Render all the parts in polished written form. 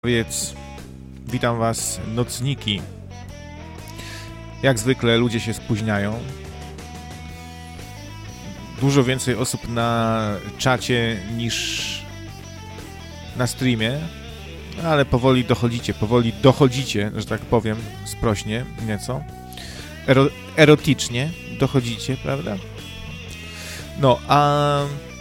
Więc witam was, nocniki. Jak zwykle ludzie się spóźniają. Dużo więcej osób na czacie niż na streamie, ale powoli dochodzicie, że tak powiem, sprośnie nieco. Erotycznie dochodzicie, prawda? No, a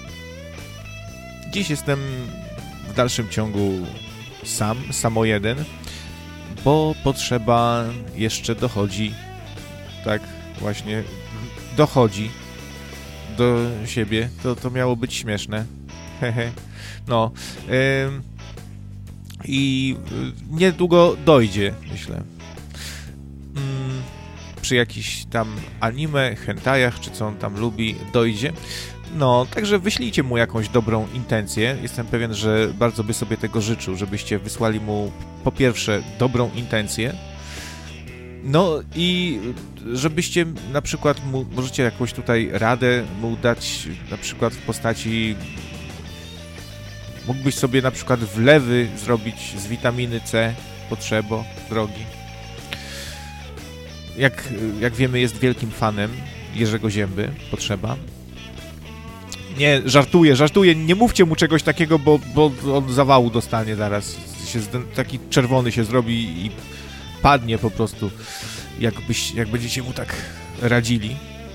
dziś jestem w dalszym ciągu samo jeden, bo potrzeba jeszcze dochodzi, tak właśnie, dochodzi do siebie, to miało być śmieszne, hehe, no, i niedługo dojdzie, myślę, przy jakichś tam anime, hentajach, czy co on tam lubi, dojdzie. No, także wyślijcie mu jakąś dobrą intencję. Jestem pewien, że bardzo by sobie tego życzył, żebyście wysłali mu po pierwsze dobrą intencję. No i żebyście na przykład możecie jakąś tutaj radę mu dać, na przykład w postaci, mógłbyś sobie na przykład wlewy zrobić z witaminy C, potrzebo, drogi. Jak wiemy, jest wielkim fanem Jerzego Zięby, potrzeba. Nie, żartuję, nie mówcie mu czegoś takiego, bo on zawału dostanie zaraz. Taki czerwony się zrobi i padnie po prostu, jak będziecie mu tak radzili.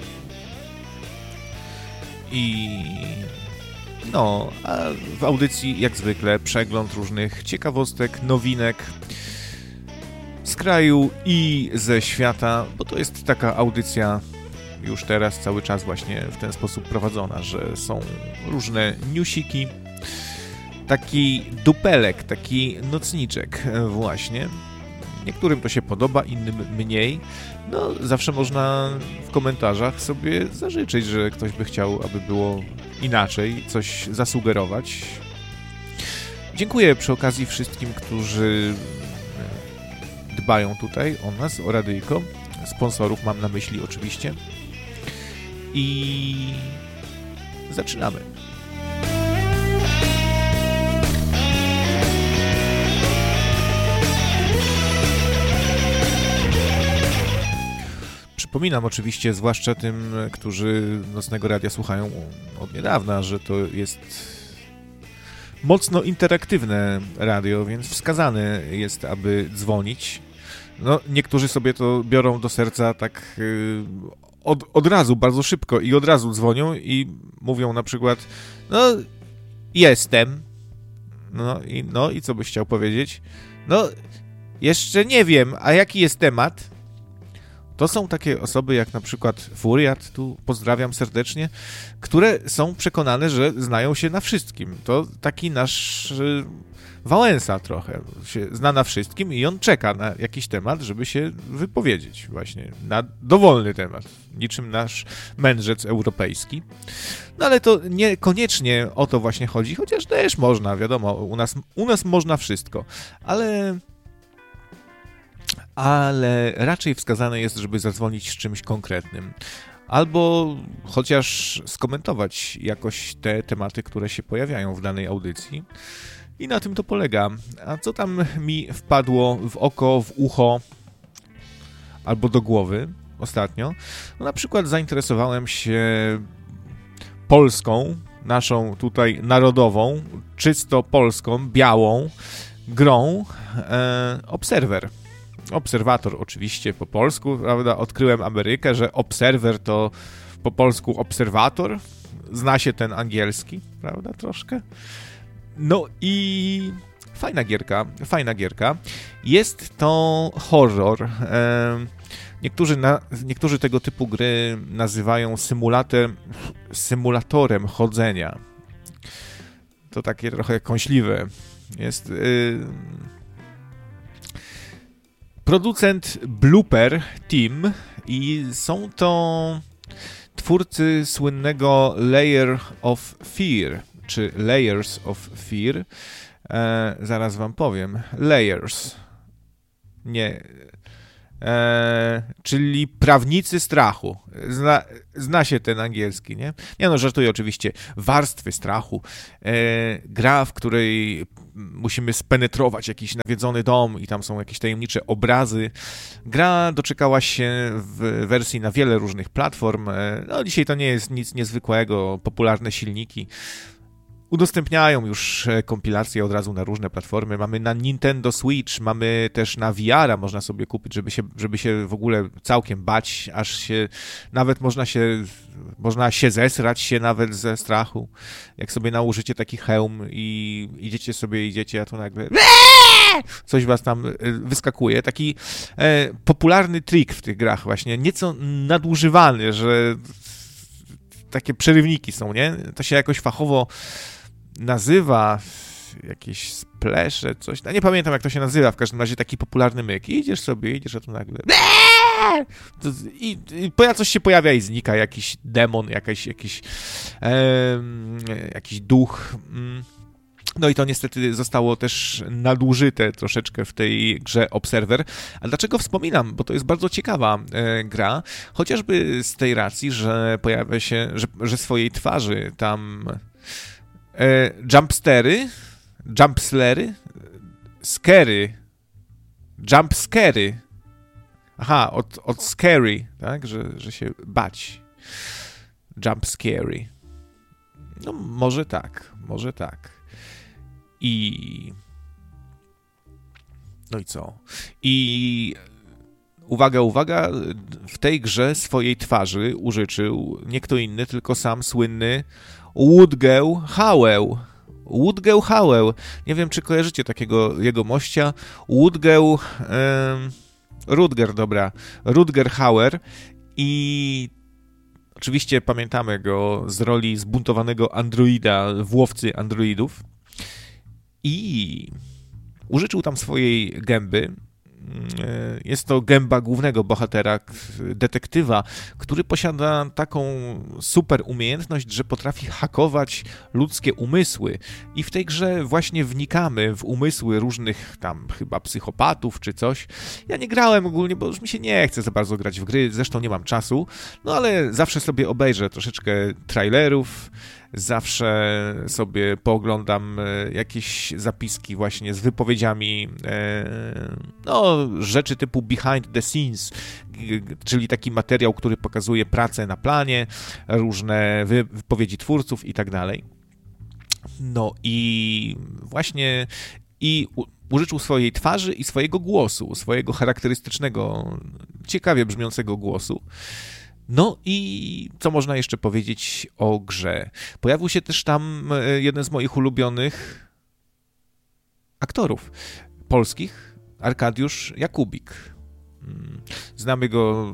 I no, a w audycji jak zwykle przegląd różnych ciekawostek, nowinek z kraju i ze świata, bo to jest taka audycja już teraz cały czas właśnie w ten sposób prowadzona, że są różne newsiki, taki dupelek, taki nocniczek właśnie. Niektórym to się podoba, innym mniej. No, zawsze można w komentarzach sobie zażyczyć, że ktoś by chciał, aby było inaczej, coś zasugerować. Dziękuję przy okazji wszystkim, którzy dbają tutaj o nas, o radyjko. Sponsorów mam na myśli oczywiście. I zaczynamy. Przypominam oczywiście, zwłaszcza tym, którzy Nocnego Radia słuchają od niedawna, że to jest mocno interaktywne radio, więc wskazane jest, aby dzwonić. No, niektórzy sobie to biorą do serca tak od razu, bardzo szybko i od razu dzwonią i mówią na przykład, no, jestem. No i co byś chciał powiedzieć? No, jeszcze nie wiem, a jaki jest temat? To są takie osoby jak na przykład Furiat, tu pozdrawiam serdecznie, które są przekonane, że znają się na wszystkim. To taki nasz Wałęsa trochę, się zna na wszystkim i on czeka na jakiś temat, żeby się wypowiedzieć właśnie na dowolny temat, niczym nasz mędrzec europejski. No ale to niekoniecznie o to właśnie chodzi, chociaż też można, wiadomo, u nas można wszystko, ale raczej wskazane jest, żeby zadzwonić z czymś konkretnym. Albo chociaż skomentować jakoś te tematy, które się pojawiają w danej audycji. I na tym to polega. A co tam mi wpadło w oko, w ucho albo do głowy ostatnio? No na przykład zainteresowałem się polską, naszą tutaj narodową, czysto polską, białą grą Obserwator oczywiście po polsku, prawda? Odkryłem Amerykę, że obserwer to po polsku obserwator. Zna się ten angielski, prawda? Troszkę. No i fajna gierka. Jest to horror. Niektórzy tego typu gry nazywają symulatorem chodzenia. To takie trochę kąśliwe. Jest producent Blooper Team i są to twórcy słynnego Layer of Fear, czy Layers of Fear. Zaraz wam powiem. Layers. Nie. czyli prawnicy strachu. Zna się ten angielski, nie? Nie no, żartuję oczywiście. Warstwy strachu. Gra, w której musimy spenetrować jakiś nawiedzony dom i tam są jakieś tajemnicze obrazy. Gra doczekała się w wersji na wiele różnych platform. No dzisiaj to nie jest nic niezwykłego. Popularne silniki udostępniają już kompilacje od razu na różne platformy. Mamy na Nintendo Switch, mamy też na VR-a można sobie kupić, żeby się w ogóle całkiem bać, aż się nawet można się zesrać się nawet ze strachu. Jak sobie nałożycie taki hełm i idziecie, a to nagle coś was tam wyskakuje. Taki popularny trik w tych grach właśnie, nieco nadużywany, że takie przerywniki są, nie? To się jakoś fachowo nazywa, jakieś splesze, coś. No nie pamiętam, jak to się nazywa, w każdym razie taki popularny myk. I idziesz, a tu nagle i coś się pojawia i znika, jakiś demon, jakiś duch. No i to niestety zostało też nadużyte troszeczkę w tej grze Observer. A dlaczego wspominam? Bo to jest bardzo ciekawa gra, chociażby z tej racji, że pojawia się, że swojej twarzy tam jumpscary. Aha, od scary, tak? Że się bać. Jumpscary. No może tak. No i co? I uwaga, w tej grze swojej twarzy użyczył nie kto inny, tylko sam słynny Woodgell Howell. Nie wiem, czy kojarzycie takiego jego mościa. Rutger Hauer. I oczywiście pamiętamy go z roli zbuntowanego androida w Łowcy androidów. I użyczył tam swojej gęby. Jest to gęba głównego bohatera, detektywa, który posiada taką super umiejętność, że potrafi hakować ludzkie umysły. I w tej grze właśnie wnikamy w umysły różnych tam chyba psychopatów czy coś. Ja nie grałem ogólnie, bo już mi się nie chce za bardzo grać w gry, zresztą nie mam czasu, no ale zawsze sobie obejrzę troszeczkę trailerów, zawsze sobie pooglądam jakieś zapiski właśnie z wypowiedziami, rzeczy typu behind the scenes, czyli taki materiał, który pokazuje pracę na planie, różne wypowiedzi twórców i tak dalej. No i właśnie użyczył swojej twarzy i swojego głosu, swojego charakterystycznego, ciekawie brzmiącego głosu. No i co można jeszcze powiedzieć o grze? Pojawił się też tam jeden z moich ulubionych aktorów polskich, Arkadiusz Jakubik. Znamy go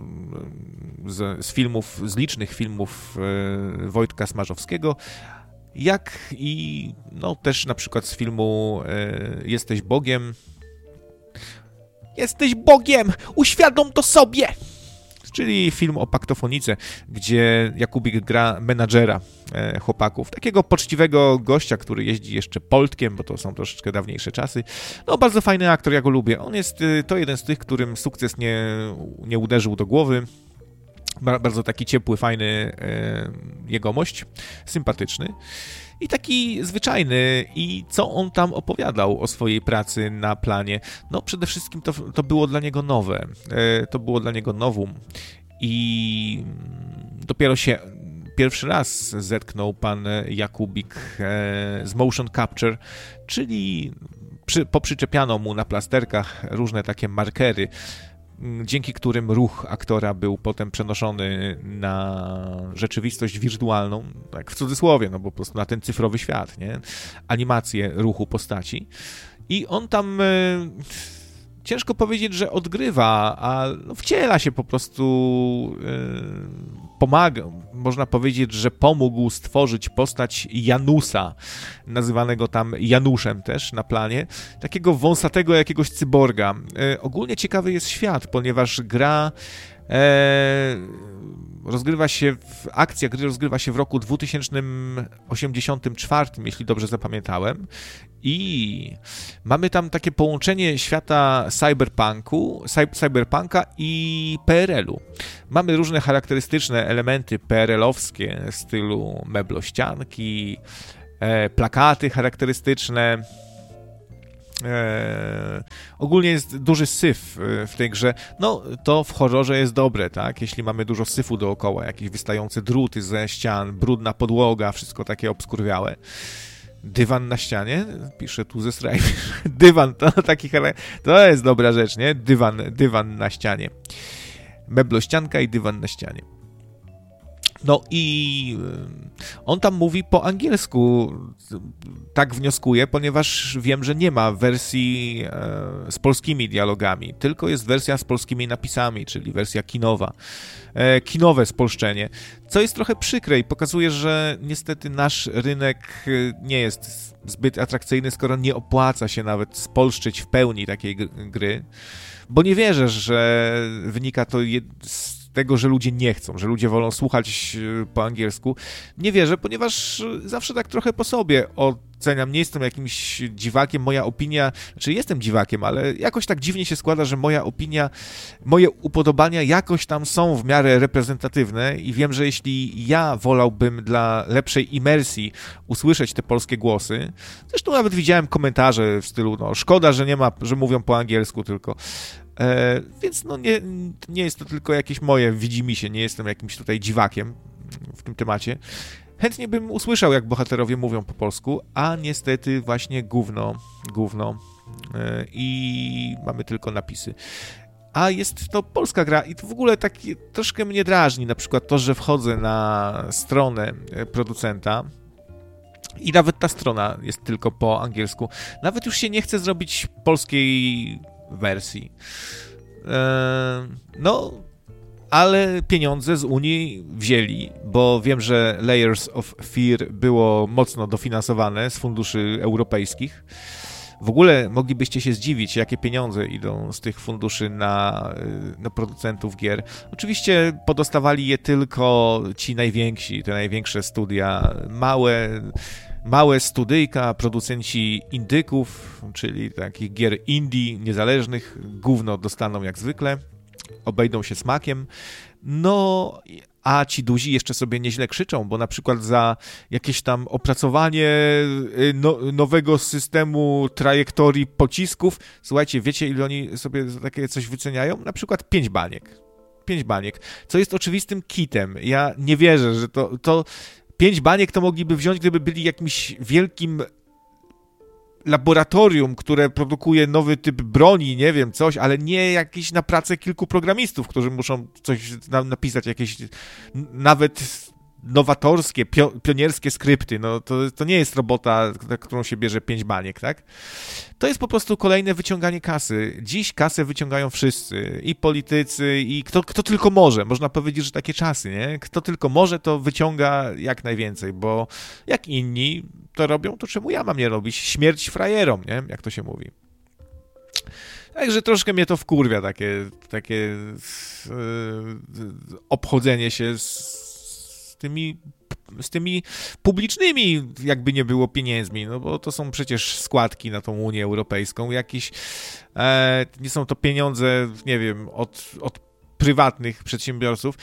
z licznych filmów Wojtka Smarzowskiego, jak i też na przykład z filmu Jesteś Bogiem. Jesteś Bogiem! Uświadom to sobie! Czyli film o paktofonice, gdzie Jakubik gra menadżera chłopaków. Takiego poczciwego gościa, który jeździ jeszcze Poltkiem, bo to są troszeczkę dawniejsze czasy. No, bardzo fajny aktor, ja go lubię. On jest to jeden z tych, którym sukces nie uderzył do głowy. Bardzo taki ciepły, fajny jegomość, sympatyczny. I taki zwyczajny. I co on tam opowiadał o swojej pracy na planie? No przede wszystkim to było dla niego nowe. To było dla niego nowum. I dopiero się pierwszy raz zetknął pan Jakubik z motion capture, czyli poprzyczepiano mu na plasterkach różne takie markery, dzięki którym ruch aktora był potem przenoszony na rzeczywistość wirtualną, tak w cudzysłowie, no bo po prostu na ten cyfrowy świat, nie? Animację ruchu postaci. I on tam ciężko powiedzieć, że odgrywa, a wciela się po prostu, pomaga. Można powiedzieć, że pomógł stworzyć postać Janusa, nazywanego tam Januszem też na planie, takiego wąsatego jakiegoś cyborga. Ogólnie ciekawy jest świat, ponieważ gra akcja gry rozgrywa się w roku 2084, jeśli dobrze zapamiętałem. I mamy tam takie połączenie świata cyberpunka i PRL-u. Mamy różne charakterystyczne elementy PRL-owskie w stylu meblościanki, plakaty charakterystyczne. Ogólnie jest duży syf w tej grze. No, to w horrorze jest dobre, tak? Jeśli mamy dużo syfu dookoła, jakieś wystające druty ze ścian, brudna podłoga, wszystko takie obskurwiałe. Dywan na ścianie? Pisze tu ze Stripe. Dywan, to jest dobra rzecz, nie? Dywan na ścianie. Meblościanka i dywan na ścianie. No i on tam mówi po angielsku, tak wnioskuję, ponieważ wiem, że nie ma wersji z polskimi dialogami, tylko jest wersja z polskimi napisami, czyli wersja kinowa. Kinowe spolszczenie, co jest trochę przykre i pokazuje, że niestety nasz rynek nie jest zbyt atrakcyjny, skoro nie opłaca się nawet spolszczyć w pełni takiej gry, bo nie wierzę, że wynika to z tego, że ludzie nie chcą, że ludzie wolą słuchać po angielsku. Nie wierzę, ponieważ zawsze tak trochę po sobie oceniam. Nie jestem jakimś dziwakiem, moja opinia, znaczy jestem dziwakiem, ale jakoś tak dziwnie się składa, że moja opinia, moje upodobania jakoś tam są w miarę reprezentatywne i wiem, że jeśli ja wolałbym dla lepszej imersji usłyszeć te polskie głosy, zresztą nawet widziałem komentarze w stylu, no szkoda, że nie ma, że mówią po angielsku tylko. Więc no nie jest to tylko jakieś moje widzimisię, nie jestem jakimś tutaj dziwakiem w tym temacie. Chętnie bym usłyszał, jak bohaterowie mówią po polsku, a niestety właśnie gówno i mamy tylko napisy. A jest to polska gra i to w ogóle tak troszkę mnie drażni, na przykład to, że wchodzę na stronę producenta i nawet ta strona jest tylko po angielsku. Nawet już się nie chce zrobić polskiej wersji. No, ale pieniądze z Unii wzięli, bo wiem, że Layers of Fear było mocno dofinansowane z funduszy europejskich. W ogóle moglibyście się zdziwić, jakie pieniądze idą z tych funduszy na producentów gier. Oczywiście podostawali je tylko ci najwięksi, te największe studia, małe studyjka, producenci indyków, czyli takich gier indie, niezależnych, gówno dostaną jak zwykle, obejdą się smakiem. No, a ci duzi jeszcze sobie nieźle krzyczą, bo na przykład za jakieś tam opracowanie nowego systemu trajektorii pocisków, słuchajcie, wiecie, ile oni sobie za takie coś wyceniają? Na przykład 5 baniek. 5 baniek, co jest oczywistym kitem. Ja nie wierzę, że to 5 baniek to mogliby wziąć, gdyby byli jakimś wielkim laboratorium, które produkuje nowy typ broni, nie wiem, coś, ale nie jakieś na pracę kilku programistów, którzy muszą coś napisać, jakieś nawet nowatorskie, pionierskie skrypty. No to nie jest robota, na którą się bierze 5 baniek, tak? To jest po prostu kolejne wyciąganie kasy. Dziś kasę wyciągają wszyscy, i politycy, i kto tylko może. Można powiedzieć, że takie czasy, nie? Kto tylko może, to wyciąga jak najwięcej, bo jak inni to robią, to czemu ja mam nie robić? Śmierć frajerom, nie? Jak to się mówi. Także troszkę mnie to wkurwia, takie obchodzenie się z tymi publicznymi, jakby nie było, pieniędzmi, no bo to są przecież składki na tą Unię Europejską, jakieś nie są to pieniądze, nie wiem, od prywatnych przedsiębiorców.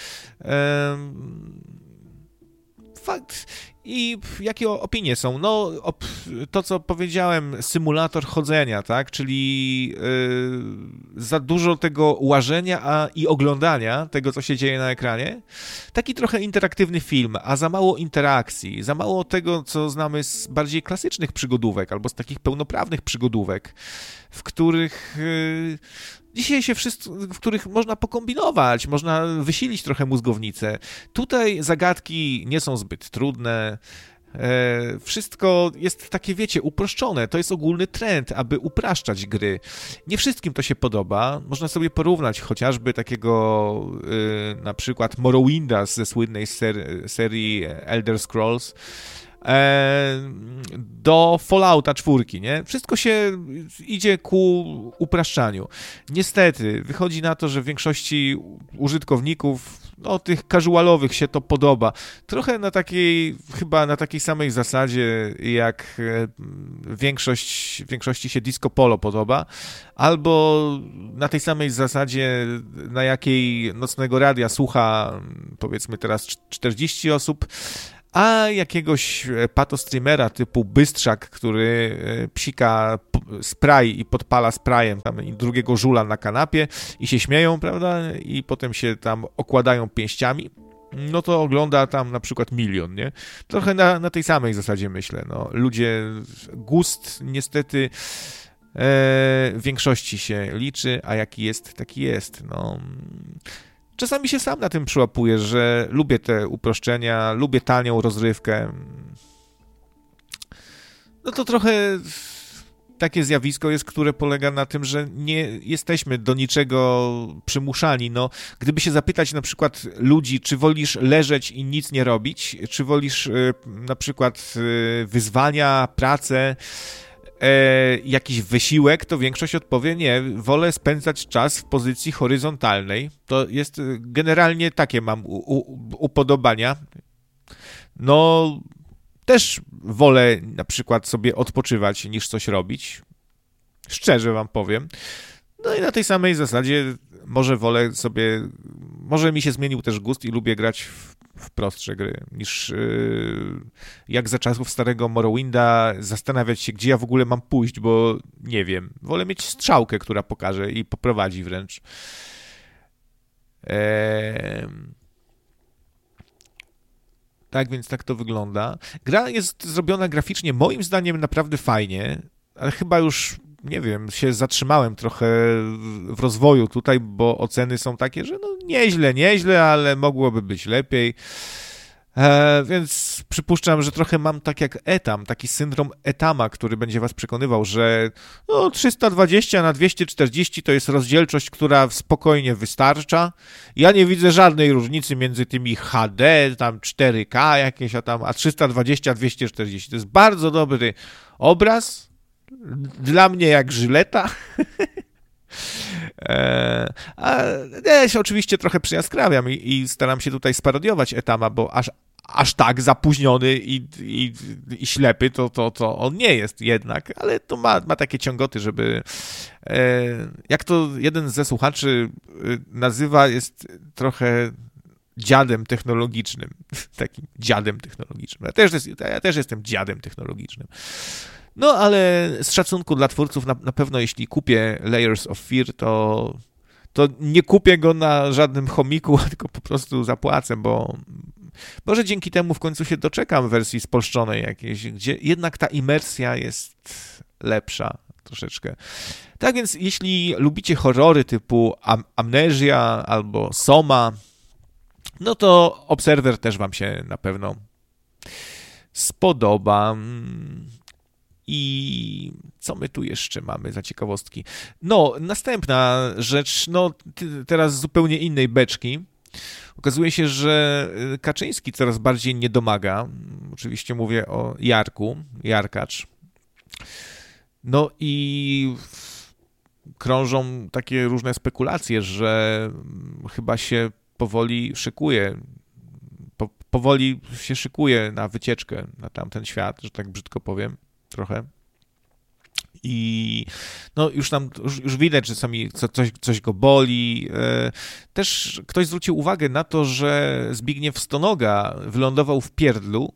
Fakt. I jakie opinie są? No, to co powiedziałem, symulator chodzenia, tak? Czyli za dużo tego łażenia i oglądania tego, co się dzieje na ekranie. Taki trochę interaktywny film, a za mało interakcji, za mało tego, co znamy z bardziej klasycznych przygodówek albo z takich pełnoprawnych przygodówek, w których dzisiaj w których można pokombinować, można wysilić trochę mózgownicę. Tutaj zagadki nie są zbyt trudne. Wszystko jest takie, wiecie, uproszczone. To jest ogólny trend, aby upraszczać gry. Nie wszystkim to się podoba. Można sobie porównać chociażby takiego na przykład Morrowinda ze słynnej serii Elder Scrolls, do Fallouta 4, nie? Wszystko się idzie ku upraszczaniu. Niestety, wychodzi na to, że większości użytkowników, no tych casualowych się to podoba. Trochę chyba na takiej samej zasadzie, jak większości się Disco Polo podoba, albo na tej samej zasadzie, na jakiej Nocnego Radia słucha, powiedzmy teraz 40 osób, a jakiegoś patostreamera typu Bystrzak, który psika spray i podpala sprayem tam i drugiego żula na kanapie i się śmieją, prawda, i potem się tam okładają pięściami, no to ogląda tam na przykład 1 000 000, nie? Trochę na tej samej zasadzie myślę, no. Ludzie, gust niestety w większości się liczy, a jaki jest, taki jest, no. Czasami się sam na tym przyłapuję, że lubię te uproszczenia, lubię tanią rozrywkę. No to trochę takie zjawisko jest, które polega na tym, że nie jesteśmy do niczego przymuszani. No, gdyby się zapytać na przykład ludzi, czy wolisz leżeć i nic nie robić, czy wolisz na przykład wyzwania, pracę, jakiś wysiłek, to większość odpowie nie, wolę spędzać czas w pozycji horyzontalnej. To jest generalnie takie mam upodobania. No, też wolę na przykład sobie odpoczywać niż coś robić. Szczerze wam powiem. No i na tej samej zasadzie może mi się zmienił też gust i lubię grać w prostsze gry, niż jak za czasów starego Morrowinda zastanawiać się, gdzie ja w ogóle mam pójść, bo nie wiem. Wolę mieć strzałkę, która pokaże i poprowadzi wręcz. Tak więc tak to wygląda. Gra jest zrobiona graficznie moim zdaniem naprawdę fajnie, ale chyba już nie wiem, się zatrzymałem trochę w rozwoju tutaj, bo oceny są takie, że no nieźle, ale mogłoby być lepiej. Więc przypuszczam, że trochę mam tak jak Etam, taki syndrom Etama, który będzie was przekonywał, że no 320 na 240 to jest rozdzielczość, która spokojnie wystarcza. Ja nie widzę żadnej różnicy między tymi HD, tam 4K jakieś, a 320, 240. To jest bardzo dobry obraz. Dla mnie jak żyleta. A ja się oczywiście trochę przyjaskrawiam i staram się tutaj sparodiować Etama, bo aż tak zapóźniony i ślepy to on nie jest jednak, ale to ma takie ciągoty, żeby jak to jeden ze słuchaczy nazywa, jest trochę dziadem technologicznym. Takim dziadem technologicznym. Ja też jestem dziadem technologicznym. No, ale z szacunku dla twórców na pewno jeśli kupię Layers of Fear, to nie kupię go na żadnym chomiku, tylko po prostu zapłacę, bo może dzięki temu w końcu się doczekam wersji spolszczonej jakiejś, gdzie jednak ta imersja jest lepsza troszeczkę. Tak więc jeśli lubicie horrory typu Amnesia albo Soma, no to Observer też wam się na pewno spodoba. I co my tu jeszcze mamy za ciekawostki? No, następna rzecz, no teraz z zupełnie innej beczki. Okazuje się, że Kaczyński coraz bardziej nie domaga. Oczywiście mówię o Jarkacz. No i krążą takie różne spekulacje, że chyba się powoli szykuje na wycieczkę na tamten świat, że tak brzydko powiem. Trochę. I no już widać, że coś go boli. Też ktoś zwrócił uwagę na to, że Zbigniew Stonoga wylądował w pierdlu,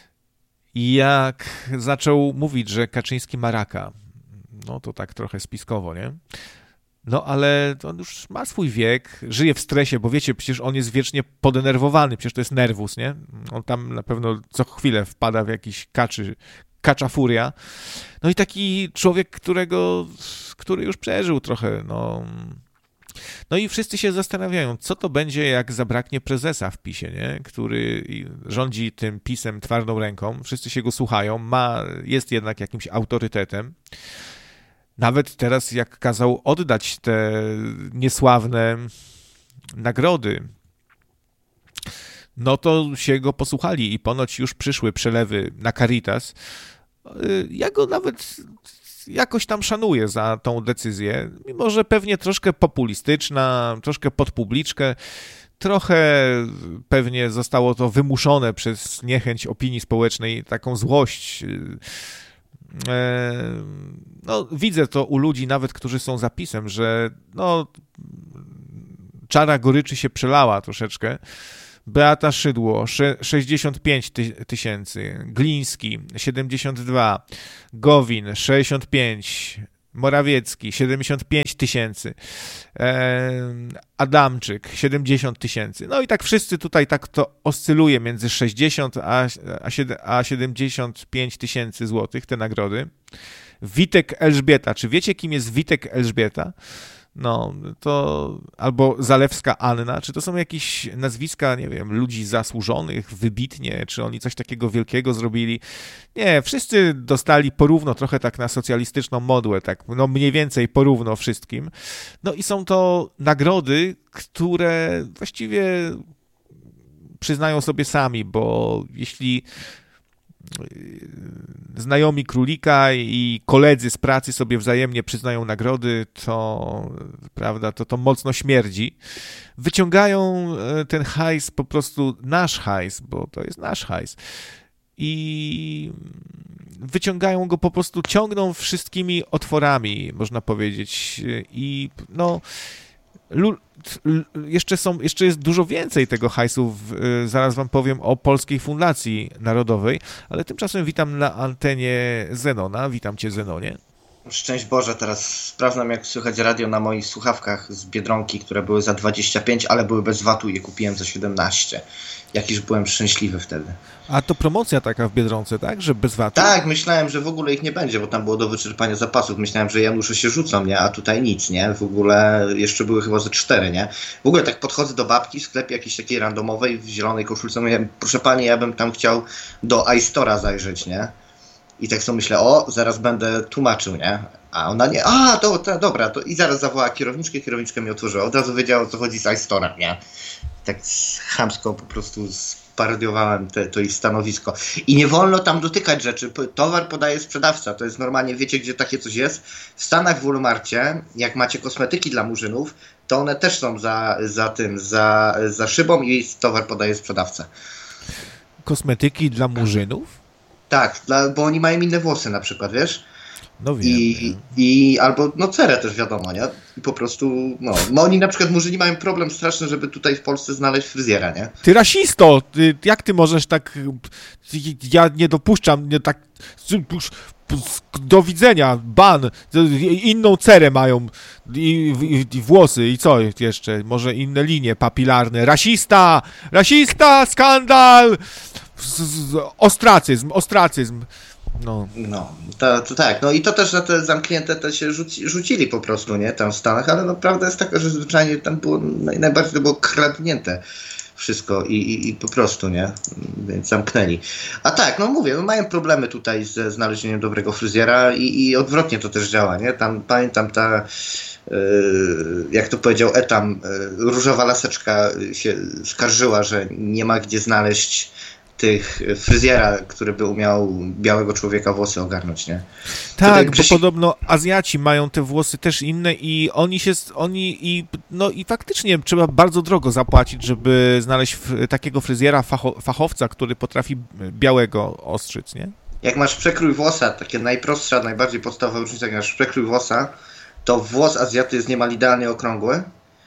jak zaczął mówić, że Kaczyński ma raka. No to tak trochę spiskowo, nie? No ale on już ma swój wiek, żyje w stresie, bo wiecie, przecież on jest wiecznie podenerwowany, przecież to jest nerwus, nie? On tam na pewno co chwilę wpada w jakiś kacza furia. No i taki człowiek, który już przeżył trochę, no i wszyscy się zastanawiają, co to będzie, jak zabraknie prezesa w PiS-ie, nie? Który rządzi tym PiS-em twardą ręką, wszyscy się go słuchają, jest jednak jakimś autorytetem. Nawet teraz, jak kazał oddać te niesławne nagrody, no to się go posłuchali i ponoć już przyszły przelewy na Caritas. Ja go nawet jakoś tam szanuję za tą decyzję, mimo że pewnie troszkę populistyczna, troszkę pod publiczkę, trochę pewnie zostało to wymuszone przez niechęć opinii społecznej, taką złość. No, widzę to u ludzi nawet, którzy są za PiS-em, że no, czara goryczy się przelała troszeczkę. Beata Szydło 65 tysięcy, Gliński 72, Gowin 65, Morawiecki 75 tysięcy, Adamczyk 70 tysięcy. No i tak wszyscy tutaj tak to oscyluje między 60 a 75 tysięcy złotych te nagrody. Witek Elżbieta. Czy wiecie, kim jest Witek Elżbieta? No, to albo Zalewska Anna, czy to są jakieś nazwiska, nie wiem, ludzi zasłużonych, wybitnie, czy oni coś takiego wielkiego zrobili? Nie, wszyscy dostali porówno, trochę tak na socjalistyczną modłę, tak, no mniej więcej porówno wszystkim. No i są to nagrody, które właściwie przyznają sobie sami, bo jeśli znajomi Królika i koledzy z pracy sobie wzajemnie przyznają nagrody, to prawda, to mocno śmierdzi. Wyciągają ten hajs, po prostu nasz hajs, bo to jest nasz hajs. I wyciągają go po prostu, ciągną wszystkimi otworami, można powiedzieć. I no jeszcze jest dużo więcej tego hajsu, zaraz wam powiem o Polskiej Fundacji Narodowej, ale tymczasem witam na antenie Zenona. Witam cię, Zenonie. Szczęść Boże, teraz sprawdzam, jak słychać radio na moich słuchawkach z Biedronki, które były za 25, ale były bez VAT-u i je kupiłem za 17. Jakiż byłem szczęśliwy wtedy. A to promocja taka w Biedronce, tak? Że bez VAT-u? Tak, myślałem, że w ogóle ich nie będzie, bo tam było do wyczerpania zapasów. Myślałem, że Janusze się rzucą, nie? A tutaj nic, nie? W ogóle jeszcze były chyba ze 4, nie? W ogóle tak podchodzę do babki w sklepie jakiejś takiej randomowej, w zielonej koszulce. Mówię, proszę pani, ja bym tam chciał do iStore'a zajrzeć, nie? I tak sobie myślę, o, zaraz będę tłumaczył, nie? A ona nie, dobra, to i zaraz zawołała kierowniczkę, kierowniczka mi otworzyła. Od razu wiedziała, o co chodzi z iStore'em, nie? Tak chamsko po prostu sparodiowałem to ich stanowisko. I nie wolno tam dotykać rzeczy. Towar podaje sprzedawca. To jest normalnie, wiecie, gdzie takie coś jest? W Stanach w Walmarcie, jak macie kosmetyki dla murzynów, to one też są za szybą i towar podaje sprzedawca. Kosmetyki dla murzynów? Tak, bo oni mają inne włosy na przykład, wiesz? No wiem. Albo no cerę też wiadomo, nie? I po prostu, no oni na przykład murzyni mają problem straszny, żeby tutaj w Polsce znaleźć fryzjera, nie? Ty rasisto! Jak ty możesz tak... Ja nie dopuszczam, nie tak... Do widzenia, ban, inną cerę mają i włosy i co jeszcze, może inne linie papilarne. Rasista, skandal, ostracyzm. No, to tak, no i to też na te zamknięte te się rzucili po prostu, nie, tam w Stanach, ale no prawda jest taka, że zwyczajnie tam było, najbardziej to było kradnięte wszystko i po prostu, nie, więc zamknęli. A tak, no mówię, no mają problemy tutaj ze znalezieniem dobrego fryzjera i odwrotnie to też działa, nie, tam pamiętam ta, jak to powiedział Etam, różowa laseczka się skarżyła, że nie ma gdzie znaleźć tych fryzjera, który by umiał białego człowieka włosy ogarnąć, nie? Tak, bo podobno Azjaci mają te włosy też inne i i faktycznie trzeba bardzo drogo zapłacić, żeby znaleźć takiego fryzjera, fachowca, który potrafi białego ostrzyc, nie? Jak masz przekrój włosa, takie najprostsza, najbardziej podstawowa różnica, jak masz przekrój włosa, to włos Azjaty jest niemal idealnie okrągły,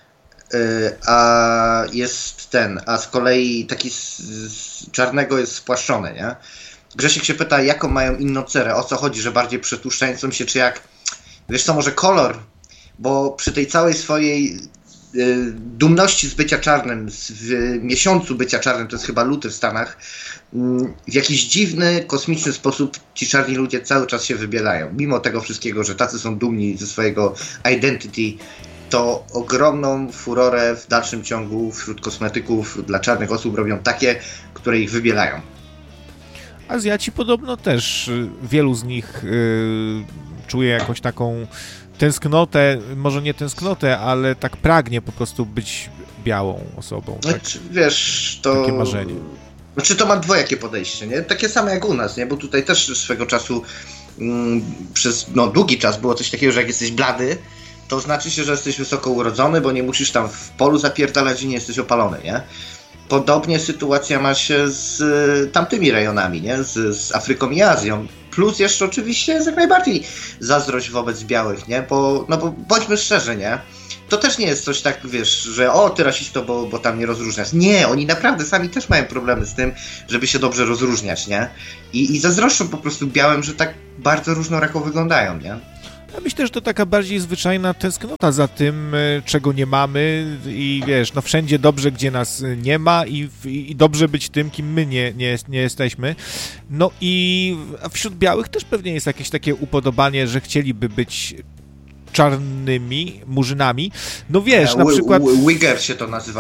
a z kolei taki z czarnego jest spłaszczony, nie? Grzesiek się pyta, jaką mają inną cerę, o co chodzi, że bardziej przetłuszczającą się, czy jak, wiesz co, może kolor, bo przy tej całej swojej dumności z bycia czarnym, w miesiącu bycia czarnym, to jest chyba luty w Stanach, w jakiś dziwny, kosmiczny sposób ci czarni ludzie cały czas się wybielają, mimo tego wszystkiego, że tacy są dumni ze swojego identity, to ogromną furorę w dalszym ciągu wśród kosmetyków dla czarnych osób robią takie, które ich wybielają. Azjaci podobno też, wielu z nich czuje jakąś taką tęsknotę, może nie tęsknotę, ale tak pragnie po prostu być białą osobą. Tak? Wiesz, to... Takie marzenie. Znaczy to ma dwojakie podejście, nie? Takie same jak u nas, nie? Bo tutaj też swego czasu przez długi czas było coś takiego, że jak jesteś blady, to znaczy się, że jesteś wysoko urodzony, bo nie musisz tam w polu zapierdalać i nie jesteś opalony, nie? Podobnie sytuacja ma się z tamtymi rejonami, nie? Z Afryką i Azją. Plus jeszcze oczywiście jest jak najbardziej zazdrość wobec białych, nie? Bo bądźmy szczerzy, nie? To też nie jest coś tak, wiesz, że ty rasisto, bo tam nie rozróżniasz. Nie, oni naprawdę sami też mają problemy z tym, żeby się dobrze rozróżniać, nie? I zazdroszczą po prostu białym, że tak bardzo różnorako wyglądają, nie? Ja myślę, że to taka bardziej zwyczajna tęsknota za tym, czego nie mamy i wiesz, no wszędzie dobrze, gdzie nas nie ma i dobrze być tym, kim my nie jesteśmy. No i wśród białych też pewnie jest jakieś takie upodobanie, że chcieliby być czarnymi murzynami. No wiesz, na przykład... Wigger się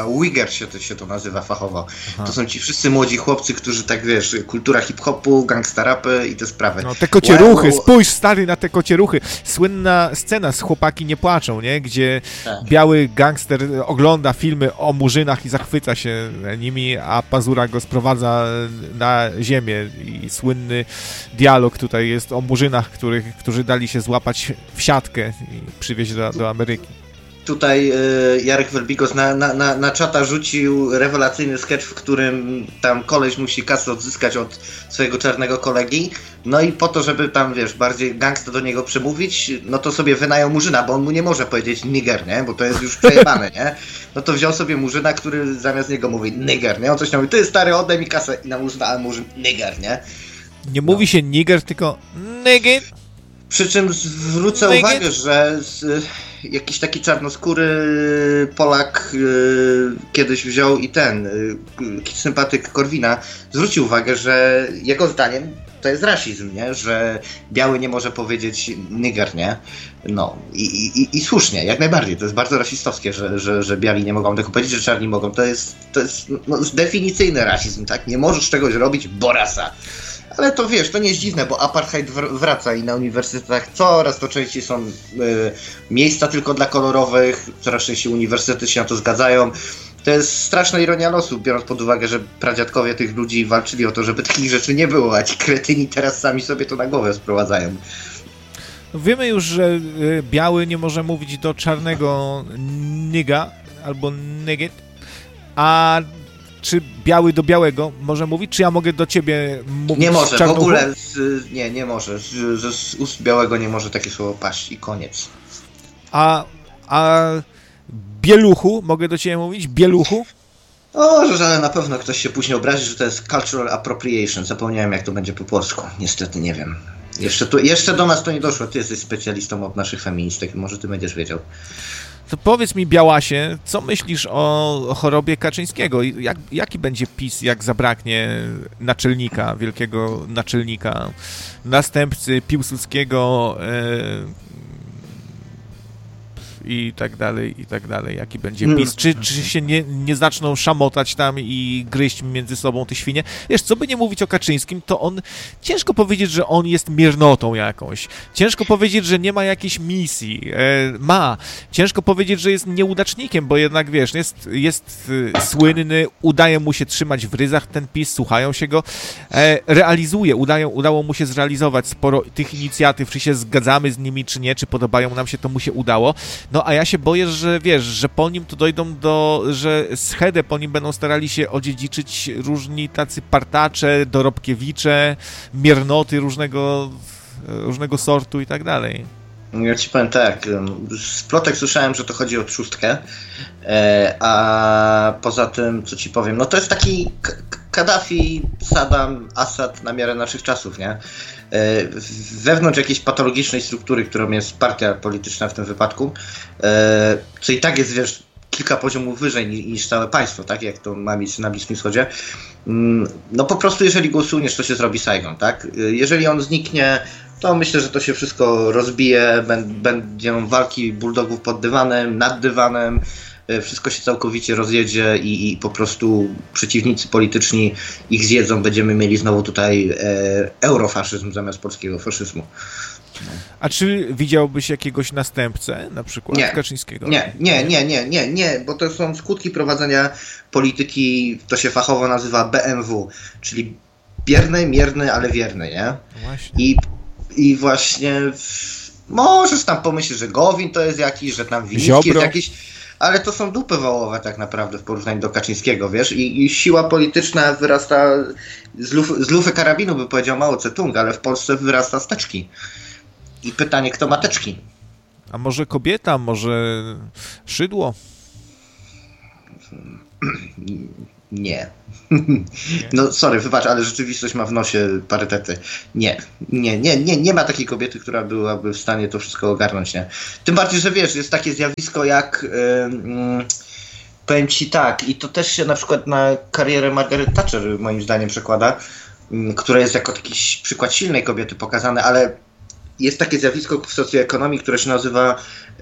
to nazywa fachowo. Aha. To są ci wszyscy młodzi chłopcy, którzy tak, wiesz, kultura hip-hopu, gangsta rapy i te sprawy. No te kocieruchy, spójrz stary na te kocieruchy. Słynna scena z Chłopaki nie płaczą, nie? Gdzie biały gangster ogląda filmy o murzynach i zachwyca się nimi, a Pazura go sprowadza na ziemię i słynny dialog tutaj jest o murzynach, którzy dali się złapać w siatkę i przywieźć do Ameryki. Tutaj Jarek Werbigos na czata rzucił rewelacyjny sketch, w którym tam koleś musi kasę odzyskać od swojego czarnego kolegi, no i po to, żeby tam, wiesz, bardziej gangsta do niego przemówić, no to sobie wynajął murzyna, bo on mu nie może powiedzieć nigger, nie? Bo to jest już przejebane, nie? No to wziął sobie murzyna, który zamiast niego mówi nigger, nie? On coś tam mówi, ty stary, oddaj mi kasę i na murzyna, a murzyn nigger, nie? Nie mówi się nigger, tylko nigger. Przy czym zwrócę uwagę, że jakiś taki czarnoskóry Polak kiedyś wziął i sympatyk Korwina zwrócił uwagę, że jego zdaniem to jest rasizm, nie? Że biały nie może powiedzieć nigger, nie? No i słusznie, jak najbardziej. To jest bardzo rasistowskie, że biali nie mogą tego powiedzieć, że czarni mogą. To jest definicyjny rasizm, tak? Nie możesz czegoś robić, bo rasa. Ale to wiesz, to nie jest dziwne, bo apartheid wraca i na uniwersytetach coraz to częściej są miejsca tylko dla kolorowych, coraz częściej uniwersytety się na to zgadzają. To jest straszna ironia losu, biorąc pod uwagę, że pradziadkowie tych ludzi walczyli o to, żeby takich rzeczy nie było, a ci kretyni teraz sami sobie to na głowę sprowadzają. Wiemy już, że biały nie może mówić do czarnego nigga albo nigget, a czy biały do białego może mówić? Czy ja mogę do ciebie mówić? Nie może, w ogóle nie może. Że z ust białego nie może takie słowo paść i koniec. A bieluchu? Mogę do ciebie mówić? Bieluchu? Ale na pewno ktoś się później obrazi, że to jest cultural appropriation. Zapomniałem, jak to będzie po polsku. Niestety nie wiem. Jeszcze do nas to nie doszło. Ty jesteś specjalistą od naszych feministek. Może ty będziesz wiedział. To powiedz mi, Białasie, co myślisz o chorobie Kaczyńskiego? Jaki będzie PiS, jak zabraknie naczelnika, wielkiego naczelnika, następcy Piłsudskiego i tak dalej, jaki będzie PiS? Czy się nie zaczną szamotać tam i gryźć między sobą te świnie? Wiesz, co by nie mówić o Kaczyńskim, to on, ciężko powiedzieć, że on jest miernotą jakąś. Ciężko powiedzieć, że nie ma jakiejś misji. Ciężko powiedzieć, że jest nieudacznikiem, bo jednak, wiesz, jest słynny, udaje mu się trzymać w ryzach ten PiS, słuchają się go, realizuje, udało mu się zrealizować sporo tych inicjatyw, czy się zgadzamy z nimi, czy nie, czy podobają nam się, to mu się udało. No a ja się boję, że wiesz, że po nim to dojdą że schedę po nim będą starali się odziedziczyć różni tacy partacze, dorobkiewicze, miernoty różnego sortu i tak dalej. Ja ci powiem tak, z plotek słyszałem, że to chodzi o trzustkę, a poza tym, co ci powiem, no to jest taki Kaddafi, Saddam, Assad na miarę naszych czasów, nie? Wewnątrz jakiejś patologicznej struktury, którą jest partia polityczna w tym wypadku, co i tak jest, wiesz, kilka poziomów wyżej niż całe państwo, tak jak to ma miejsce na Bliskim Wschodzie. No po prostu jeżeli go usuniesz, to się zrobi Saigon, tak? Jeżeli on zniknie, to myślę, że to się wszystko rozbije, będą walki bulldogów pod dywanem, nad dywanem, wszystko się całkowicie rozjedzie i po prostu przeciwnicy polityczni ich zjedzą, będziemy mieli znowu tutaj eurofaszyzm zamiast polskiego faszyzmu. A czy widziałbyś jakiegoś następcę, na przykład Kaczyńskiego? Nie, bo to są skutki prowadzenia polityki, to się fachowo nazywa BMW, czyli bierny, mierny, ale wierny, nie? Właśnie. I właśnie możesz tam pomyśleć, że Gowin to jest jakiś, że tam Winnicki jest jakiś, ale to są dupy wołowe tak naprawdę w porównaniu do Kaczyńskiego, wiesz? I siła polityczna wyrasta z lufy karabinu, by powiedział Mao Tse-tung, ale w Polsce wyrasta z teczki. I pytanie, kto ma teczki? A może kobieta, może Szydło? Nie. No sorry, wybacz, ale rzeczywistość ma w nosie parytety. Nie ma takiej kobiety, która byłaby w stanie to wszystko ogarnąć, nie? Tym bardziej, że wiesz, jest takie zjawisko jak powiem ci tak, i to też się na przykład na karierę Margaret Thatcher moim zdaniem przekłada, która jest jako jakiś przykład silnej kobiety pokazane, ale jest takie zjawisko w socjoekonomii, które się nazywa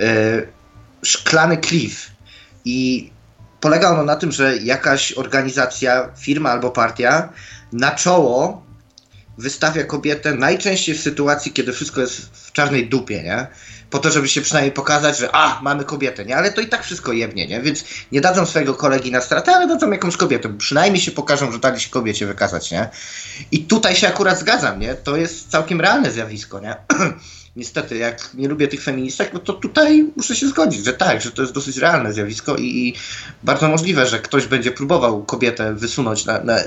szklany cliff. I polega ono na tym, że jakaś organizacja, firma albo partia na czoło wystawia kobietę najczęściej w sytuacji, kiedy wszystko jest w czarnej dupie, nie? Po to, żeby się przynajmniej pokazać, że mamy kobietę, nie? Ale to i tak wszystko jebnie, nie? Więc nie dadzą swojego kolegi na stratę, ale dadzą jakąś kobietę. Przynajmniej się pokażą, że dali się kobiecie wykazać, nie? I tutaj się akurat zgadzam, nie? To jest całkiem realne zjawisko, nie? Niestety, jak nie lubię tych feministek, no to tutaj muszę się zgodzić, że tak, że to jest dosyć realne zjawisko i bardzo możliwe, że ktoś będzie próbował kobietę wysunąć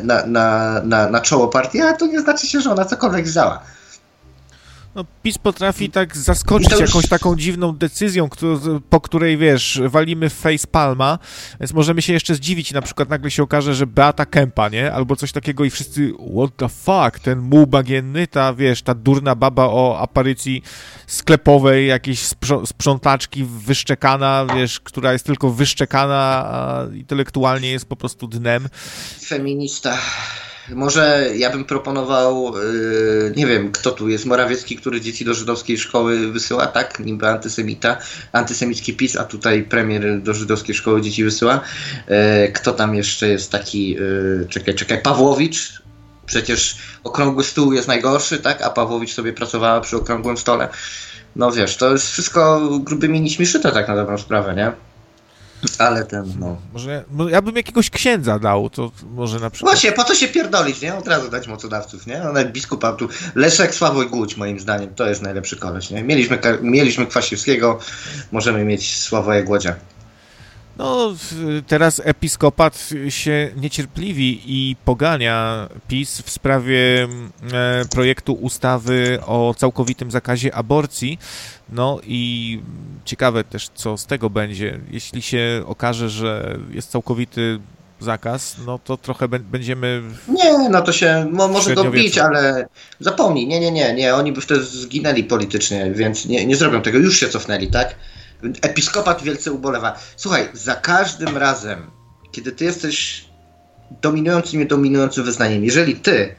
na czoło partii, ale to nie znaczy się, że ona cokolwiek zdała. No, PiS potrafi tak zaskoczyć jakąś taką dziwną decyzją, po której, wiesz, walimy w facepalma, więc możemy się jeszcze zdziwić i na przykład nagle się okaże, że Beata Kępa, nie? Albo coś takiego i wszyscy, what the fuck, ten muł bagienny, ta durna baba o aparycji sklepowej, jakiejś sprzątaczki wyszczekana, wiesz, która jest tylko wyszczekana, a intelektualnie jest po prostu dnem. Feminista. Może ja bym proponował, nie wiem, kto tu jest, Morawiecki, który dzieci do żydowskiej szkoły wysyła, tak? Niby antysemicki PiS, a tutaj premier do żydowskiej szkoły dzieci wysyła. Kto tam jeszcze jest taki, czekaj, Pawłowicz, przecież okrągły stół jest najgorszy, tak? A Pawłowicz sobie pracowała przy okrągłym stole. No wiesz, to jest wszystko grubymi nićmi szyte tak na dobrą sprawę, nie? Ale Może ja bym jakiegoś księdza dał, to może na przykład... Właśnie, po co się pierdolić, nie? Od razu dać mocodawców, nie? No, biskupa tu, Leszek, Sławoj Głódź, moim zdaniem, to jest najlepszy koleś, nie? Mieliśmy Kwasiewskiego, możemy mieć Sławoja Głodzia. No, teraz episkopat się niecierpliwi i pogania PiS w sprawie projektu ustawy o całkowitym zakazie aborcji. No i ciekawe też, co z tego będzie. Jeśli się okaże, że jest całkowity zakaz, no to trochę będziemy... Nie, no to się może go bić, ale zapomnij, nie, oni by wtedy zginęli politycznie, więc nie zrobią tego, już się cofnęli, tak? Episkopat wielce ubolewa. Słuchaj, za każdym razem, kiedy ty jesteś dominującym i niedominującym wyznaniem, jeżeli ty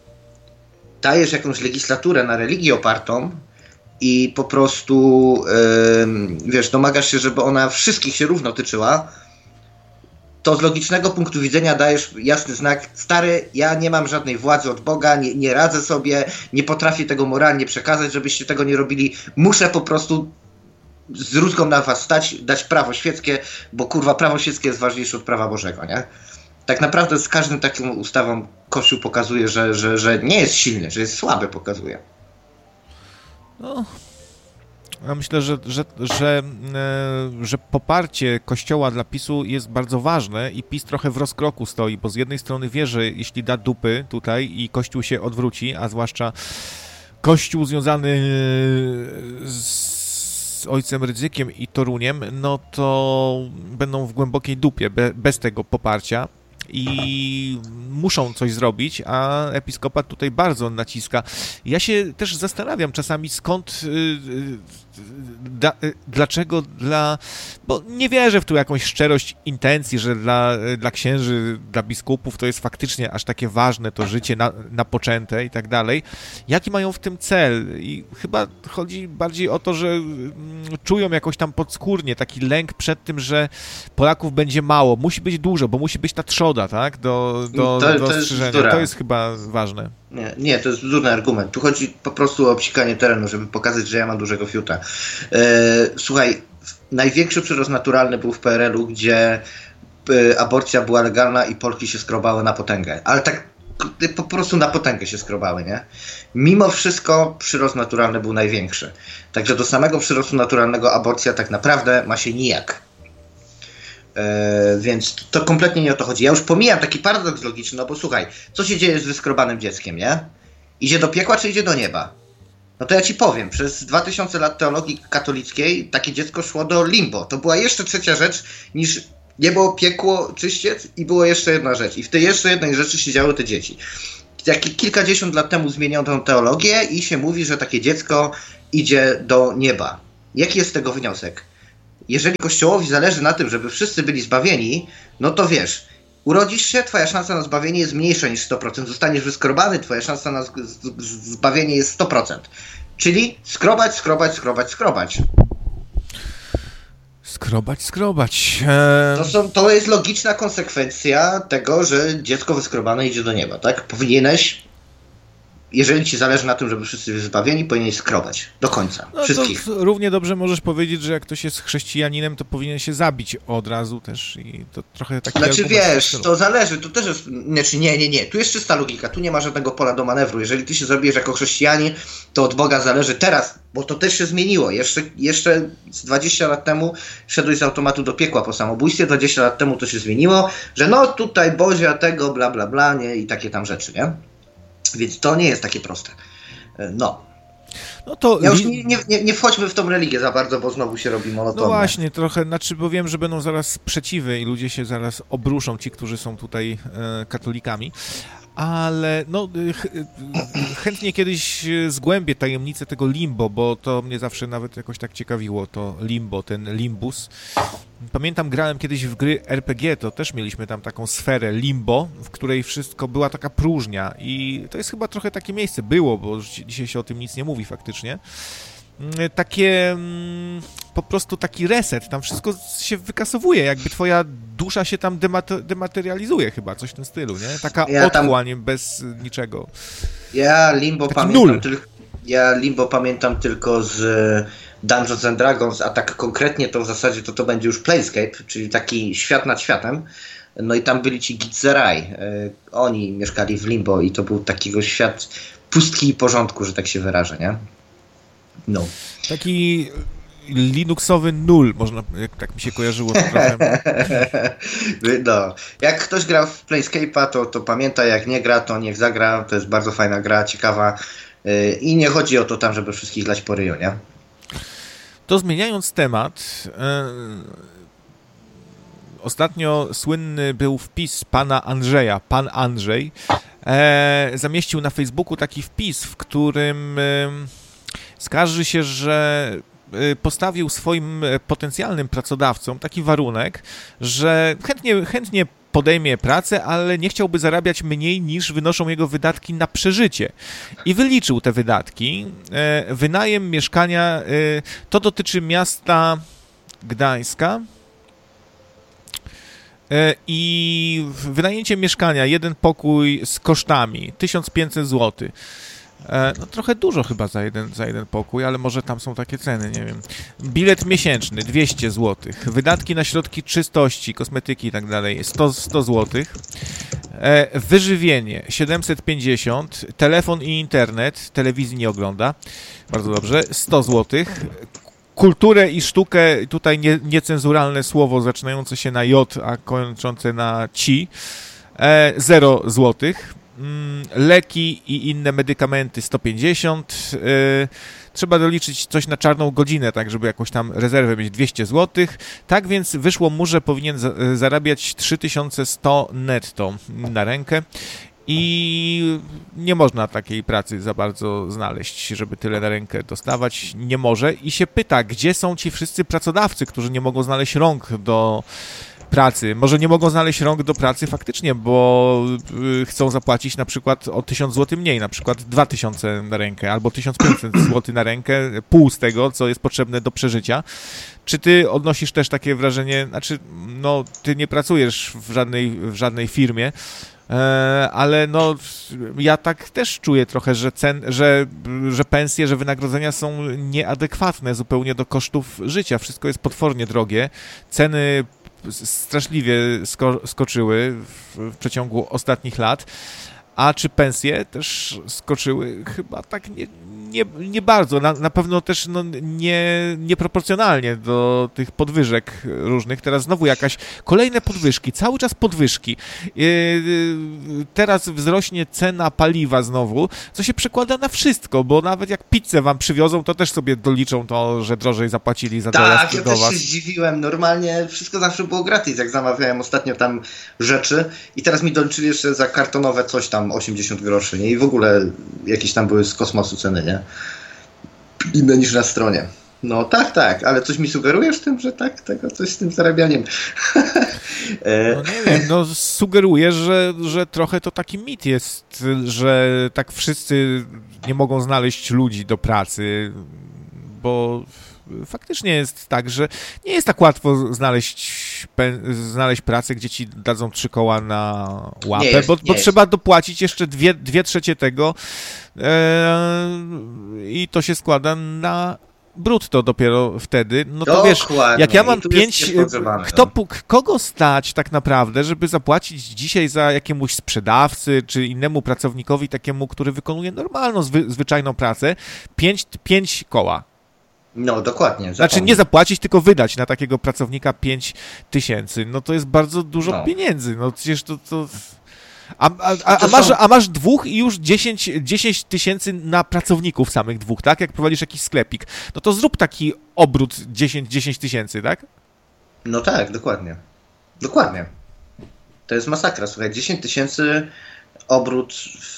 dajesz jakąś legislaturę na religię opartą i po prostu wiesz, domagasz się, żeby ona wszystkich się równo tyczyła, to z logicznego punktu widzenia dajesz jasny znak, stary, ja nie mam żadnej władzy od Boga, nie radzę sobie, nie potrafię tego moralnie przekazać, żebyście tego nie robili, muszę po prostu z rózgą na was stać, dać prawo świeckie, bo kurwa prawo świeckie jest ważniejsze od prawa Bożego, nie? Tak naprawdę z każdym taką ustawą Kościół pokazuje, że nie jest silny, że jest słaby, pokazuje. No, ja myślę, że poparcie Kościoła dla PiS-u jest bardzo ważne i PiS trochę w rozkroku stoi, bo z jednej strony wie, że jeśli da dupy tutaj i Kościół się odwróci, a zwłaszcza Kościół związany z ojcem Rydzykiem i Toruniem, no to będą w głębokiej dupie bez tego poparcia i muszą coś zrobić, a episkopat tutaj bardzo naciska. Ja się też zastanawiam czasami skąd, dlaczego bo nie wierzę w tu jakąś szczerość intencji, że dla księży, dla biskupów to jest faktycznie aż takie ważne to życie napoczęte i tak dalej. Jaki mają w tym cel? I chyba chodzi bardziej o to, że czują jakoś tam podskórnie taki lęk przed tym, że Polaków będzie mało. Musi być dużo, bo musi być ta trzoda, metoda, tak? Do ostrzyżenia. To jest chyba ważne. Nie, to jest bzdurny argument. Tu chodzi po prostu o obsikanie terenu, żeby pokazać, że ja mam dużego fiuta. Słuchaj, największy przyrost naturalny był w PRL-u, gdzie aborcja była legalna i Polki się skrobały na potęgę. Ale tak po prostu na potęgę się skrobały, nie? Mimo wszystko przyrost naturalny był największy. Także do samego przyrostu naturalnego aborcja tak naprawdę ma się nijak. Więc to kompletnie nie o to chodzi. Ja już pomijam taki paradoks logiczny, no bo słuchaj, co się dzieje z wyskrobanym dzieckiem, nie? Idzie do piekła czy idzie do nieba? No to ja ci powiem, przez 2000 lat teologii katolickiej takie dziecko szło do limbo. To była jeszcze trzecia rzecz niż niebo, piekło, czyściec i było jeszcze jedna rzecz. I w tej jeszcze jednej rzeczy siedziały te dzieci. Kilkadziesiąt lat temu zmieniono tę teologię i się mówi, że takie dziecko idzie do nieba. Jaki jest z tego wniosek? Jeżeli Kościołowi zależy na tym, żeby wszyscy byli zbawieni, no to wiesz, urodzisz się, twoja szansa na zbawienie jest mniejsza niż 100%. Zostaniesz wyskrobany, twoja szansa na zbawienie jest 100%. Czyli skrobać. Skrobać. To jest logiczna konsekwencja tego, że dziecko wyskrobane idzie do nieba, tak? Powinieneś, jeżeli ci zależy na tym, żeby wszyscy byli zbawieni, powinieneś skrobać do końca. No wszystkich. To równie dobrze możesz powiedzieć, że jak ktoś jest chrześcijaninem, to powinien się zabić od razu też i to trochę taki Znaczy wiesz, to zależy, to też jest, znaczy nie, tu jest czysta logika, tu nie ma żadnego pola do manewru. Jeżeli ty się zabijesz jako chrześcijanin, to od Boga zależy teraz, bo to też się zmieniło. Jeszcze z 20 lat temu szedłeś z automatu do piekła po samobójstwie, 20 lat temu to się zmieniło, że no tutaj Bozia tego, bla bla bla, nie, i takie tam rzeczy, nie? Więc to nie jest takie proste. No to ja już nie wchodźmy w tą religię za bardzo, bo znowu się robi monotonne. No właśnie, trochę, bo wiem, że będą zaraz sprzeciwy i ludzie się zaraz obruszą, ci, którzy są tutaj katolikami, ale chętnie kiedyś zgłębię tajemnicę tego limbo, bo to mnie zawsze nawet jakoś tak ciekawiło, to limbo, ten limbus. Pamiętam, grałem kiedyś w gry RPG, to też mieliśmy tam taką sferę limbo, w której wszystko była taka próżnia i to jest chyba trochę takie miejsce, było, bo dzisiaj się o tym nic nie mówi faktycznie. Takie, po prostu taki reset, tam wszystko się wykasowuje, jakby twoja dusza się tam dematerializuje chyba, coś w tym stylu, nie? Taka otchłań bez niczego. Ja limbo pamiętam tylko z Dungeons and Dragons, a tak konkretnie to w zasadzie to będzie już Planescape, czyli taki świat nad światem. No i tam byli ci Githzerai. Oni mieszkali w limbo i to był takiego świat pustki i porządku, że tak się wyrażę, nie? No. Taki linuxowy nul, można, tak mi się kojarzyło to trochę. No. Jak ktoś gra w Planescape'a, to pamięta, jak nie gra, to niech zagra. To jest bardzo fajna gra, ciekawa. I nie chodzi o to tam, żeby wszystkich dać po ryju, nie? To zmieniając temat, ostatnio słynny był wpis pana Andrzeja. Pan Andrzej zamieścił na Facebooku taki wpis, w którym skarży się, że postawił swoim potencjalnym pracodawcom taki warunek, że chętnie podejmie pracę, ale nie chciałby zarabiać mniej niż wynoszą jego wydatki na przeżycie. I wyliczył te wydatki. Wynajem mieszkania, to dotyczy miasta Gdańska, i wynajęcie mieszkania, jeden pokój z kosztami, 1500 zł. No trochę dużo chyba za jeden pokój, ale może tam są takie ceny, nie wiem. Bilet miesięczny 200 zł. Wydatki na środki czystości, kosmetyki i tak dalej 100 zł. Wyżywienie 750. Telefon i internet, telewizji nie ogląda. Bardzo dobrze, 100 zł. Kulturę i sztukę, tutaj niecenzuralne słowo zaczynające się na J, a kończące na ci, 0 zł. Leki i inne medykamenty 150. Trzeba doliczyć coś na czarną godzinę, tak żeby jakąś tam rezerwę mieć 200 zł. Tak więc wyszło mu, że powinien zarabiać 3100 netto na rękę. I nie można takiej pracy za bardzo znaleźć, żeby tyle na rękę dostawać. Nie może. I się pyta, gdzie są ci wszyscy pracodawcy, którzy nie mogą znaleźć rąk do pracy. Może nie mogą znaleźć rąk do pracy faktycznie, bo chcą zapłacić na przykład o 1000 zł mniej, na przykład 2000 na rękę albo 1500 zł na rękę, pół z tego, co jest potrzebne do przeżycia. Czy ty odnosisz też takie wrażenie, znaczy, no, ty nie pracujesz w żadnej firmie, ale no, ja tak też czuję trochę, że pensje, że wynagrodzenia są nieadekwatne zupełnie do kosztów życia. Wszystko jest potwornie drogie. Ceny straszliwie skoczyły w przeciągu ostatnich lat. A czy pensje też skoczyły? Chyba tak nie bardzo. Na pewno też no, nieproporcjonalnie do tych podwyżek różnych. Teraz znowu kolejne podwyżki, cały czas podwyżki. Teraz wzrośnie cena paliwa znowu, co się przekłada na wszystko, bo nawet jak pizzę wam przywiozą, to też sobie doliczą to, że drożej zapłacili za dojazd do was. Tak, ja też się zdziwiłem. Normalnie wszystko zawsze było gratis, jak zamawiałem ostatnio tam rzeczy i teraz mi doliczyli jeszcze za kartonowe coś tam 80 groszy, nie? I w ogóle jakieś tam były z kosmosu ceny, nie? Inne niż na stronie. No tak, ale coś mi sugerujesz tym, że tak, tego coś z tym zarabianiem. No nie wiem, no sugeruję, że trochę to taki mit jest, że tak wszyscy nie mogą znaleźć ludzi do pracy, bo faktycznie jest tak, że nie jest tak łatwo znaleźć pracę, gdzie ci dadzą 3 koła na łapę, bo trzeba dopłacić jeszcze 2/3 tego i to się składa na brutto dopiero wtedy. No to wiesz, jak ja mam 5, kogo stać tak naprawdę, żeby zapłacić dzisiaj za jakiemuś sprzedawcy, czy innemu pracownikowi takiemu, który wykonuje normalną, zwyczajną pracę, 5 koła. No, dokładnie. Znaczy nie zapłacić, tylko wydać na takiego pracownika 5000. No to jest bardzo dużo pieniędzy. No przecież to... A masz 2 i już 10 000 na pracowników samych 2, tak? Jak prowadzisz jakiś sklepik. No to zrób taki obrót 10 000, tak? No tak, dokładnie. Dokładnie. To jest masakra. Słuchaj, 10 000 obrót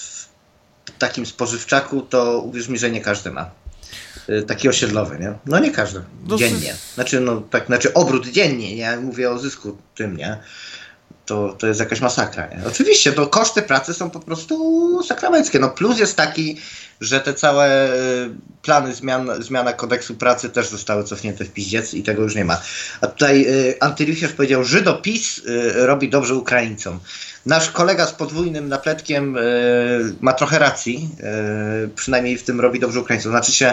w takim spożywczaku, to uwierz mi, że nie każdy ma. Taki osiedlowy, nie? No nie każdy. Dziennie. Znaczy obrót dziennie, nie? Mówię o zysku tym, nie? To jest jakaś masakra, nie? Oczywiście, to koszty pracy są po prostu sakramenckie. No plus jest taki, że te całe plany zmiana kodeksu pracy też zostały cofnięte w piździec i tego już nie ma. A tutaj Antylichierz powiedział, Żydopis robi dobrze Ukraińcom. Nasz kolega z podwójnym napletkiem ma trochę racji, przynajmniej w tym robi dobrze Ukraińcom. Znaczy się,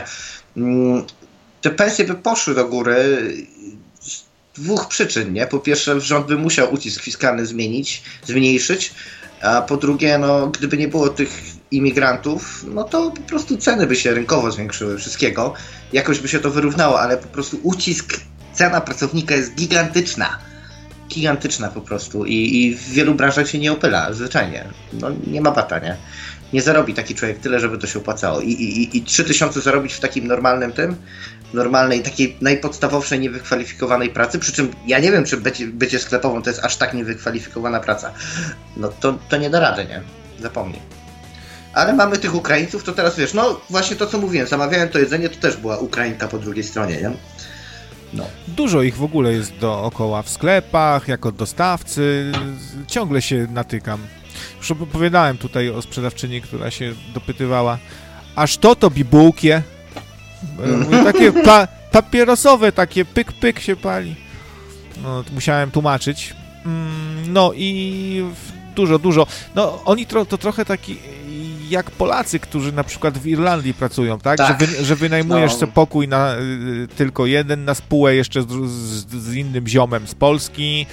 te pensje by poszły do góry z 2 przyczyn, nie? Po pierwsze, rząd by musiał ucisk fiskalny zmniejszyć, a po drugie, no, gdyby nie było tych imigrantów, no to po prostu ceny by się rynkowo zwiększyły wszystkiego. Jakoś by się to wyrównało, ale po prostu cena pracownika jest gigantyczna. Gigantyczna po prostu i w wielu branżach się nie opyla, zwyczajnie. No nie ma bata, nie? Nie zarobi taki człowiek tyle, żeby to się opłacało. I 3000 zarobić w takim normalnej, takiej najpodstawowszej, niewykwalifikowanej pracy, przy czym ja nie wiem, czy bycie sklepową to jest aż tak niewykwalifikowana praca. No to nie da rady, nie? Zapomnij. Ale mamy tych Ukraińców, to teraz wiesz, no właśnie to co mówiłem, zamawiałem to jedzenie, to też była Ukrainka po drugiej stronie, nie? No. Dużo ich w ogóle jest dookoła w sklepach, jako dostawcy, ciągle się natykam. Już opowiadałem tutaj o sprzedawczyni, która się dopytywała, aż to bibułkie? Takie papierosowe, takie pyk się pali. No, musiałem tłumaczyć. No i dużo. No oni to trochę taki jak Polacy, którzy na przykład w Irlandii pracują, tak? Że wynajmujesz sobie pokój tylko jeden na spółę jeszcze z innym ziomem z Polski.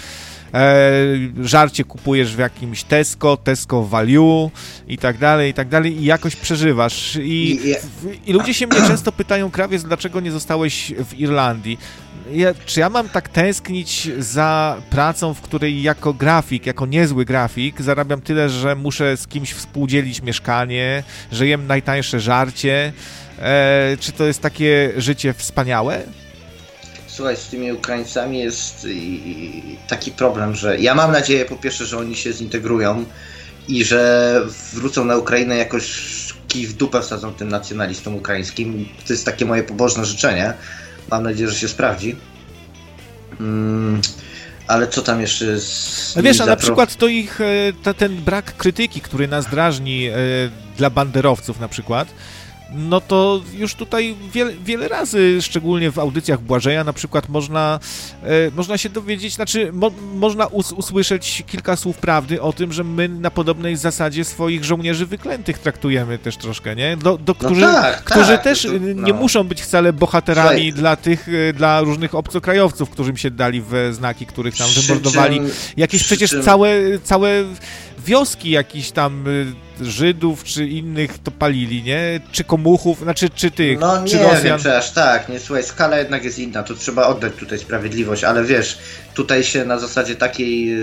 Żarcie kupujesz w jakimś Tesco Value i tak dalej, i jakoś przeżywasz. I ludzie się mnie często pytają, Krawiec, dlaczego nie zostałeś w Irlandii? Czy ja mam tak tęsknić za pracą, w której jako grafik, jako niezły grafik, zarabiam tyle, że muszę z kimś współdzielić mieszkanie, że jem najtańsze żarcie? Czy to jest takie życie wspaniałe? Słuchaj, z tymi Ukraińcami jest taki problem, że ja mam nadzieję po pierwsze, że oni się zintegrują i że wrócą na Ukrainę jakoś kij w dupę wsadzą tym nacjonalistom ukraińskim. To jest takie moje pobożne życzenie. Mam nadzieję, że się sprawdzi. Ale co tam jeszcze wiesz, a na przykład to ich, ten brak krytyki, który nas drażni dla banderowców na przykład, no to już tutaj wiele razy, szczególnie w audycjach Błażeja na przykład, można się dowiedzieć, można usłyszeć kilka słów prawdy o tym, że my na podobnej zasadzie swoich żołnierzy wyklętych traktujemy też troszkę, nie? Którzy też nie muszą być wcale bohaterami dla różnych obcokrajowców, którym się dali we znaki, których tam wymordowali. Jakieś przecież całe wioski jakichś tam Żydów czy innych to palili, nie? Czy komuchów, czy tych, no, czy Rosjan. Wiem, czy aż tak, nie, słuchaj, skala jednak jest inna, to trzeba oddać tutaj sprawiedliwość, ale wiesz, tutaj się na zasadzie takiej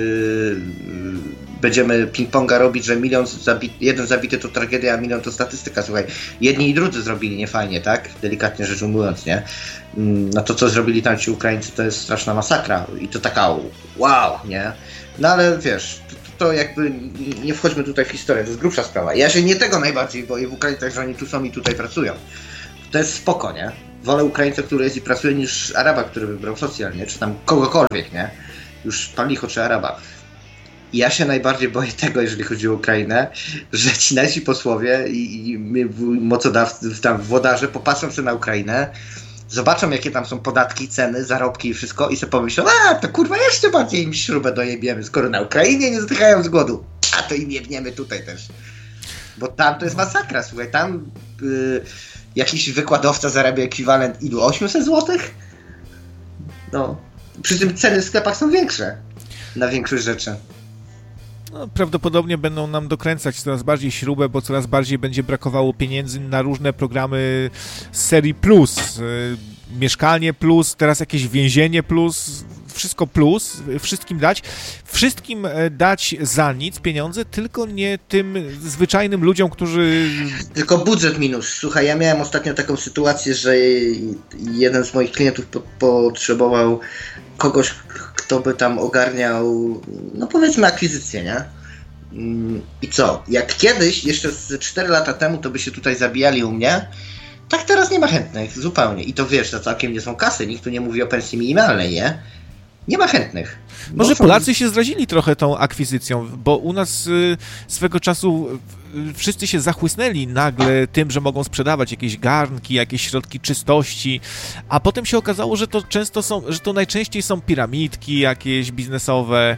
będziemy ping-ponga robić, że jeden zabity to tragedia, a milion to statystyka, słuchaj, jedni i drudzy zrobili niefajnie, tak? Delikatnie rzecz ujmując, nie? No to, co zrobili tam ci Ukraińcy, to jest straszna masakra i to taka wow, nie? No ale wiesz, to jakby nie wchodźmy tutaj w historię, to jest grubsza sprawa. Ja się nie tego najbardziej boję w Ukraińcach, że oni tu są i tutaj pracują. To jest spoko, nie? Wolę Ukraińca, który jest i pracuje, niż Araba, który wybrał socjalnie, czy tam kogokolwiek, nie? Już pan licho, czy Araba. Ja się najbardziej boję tego, jeżeli chodzi o Ukrainę, że ci nasi posłowie i mocodawcy, tam włodarze popatrzą się na Ukrainę, zobaczą, jakie tam są podatki, ceny, zarobki i wszystko i sobie pomyślą, to kurwa jeszcze bardziej im śrubę dojebiemy, skoro na Ukrainie nie zdychają z głodu, a to im jebniemy tutaj też. Bo tam to jest masakra, słuchaj, tam jakiś wykładowca zarabia ekwiwalent ilu? 800 zł? No, przy tym ceny w sklepach są większe na większość rzeczy. No, prawdopodobnie będą nam dokręcać coraz bardziej śrubę, bo coraz bardziej będzie brakowało pieniędzy na różne programy z serii Plus. Mieszkanie Plus, teraz jakieś Więzienie Plus, wszystko plus, wszystkim dać za nic pieniądze, tylko nie tym zwyczajnym ludziom, którzy... Tylko budżet minus. Słuchaj, ja miałem ostatnio taką sytuację, że jeden z moich klientów potrzebował kogoś, kto by tam ogarniał, no powiedzmy, akwizycję, nie? I co? Jak kiedyś, jeszcze z 4 lata temu, to by się tutaj zabijali u mnie, tak teraz nie ma chętnych, zupełnie. I to wiesz, za całkiem nie są kasy, nikt tu nie mówi o pensji minimalnej, nie? Nie ma chętnych. Może Polacy się zrazili trochę tą akwizycją, bo u nas swego czasu wszyscy się zachłysnęli nagle tym, że mogą sprzedawać jakieś garnki, jakieś środki czystości, a potem się okazało, że to najczęściej są piramidki jakieś biznesowe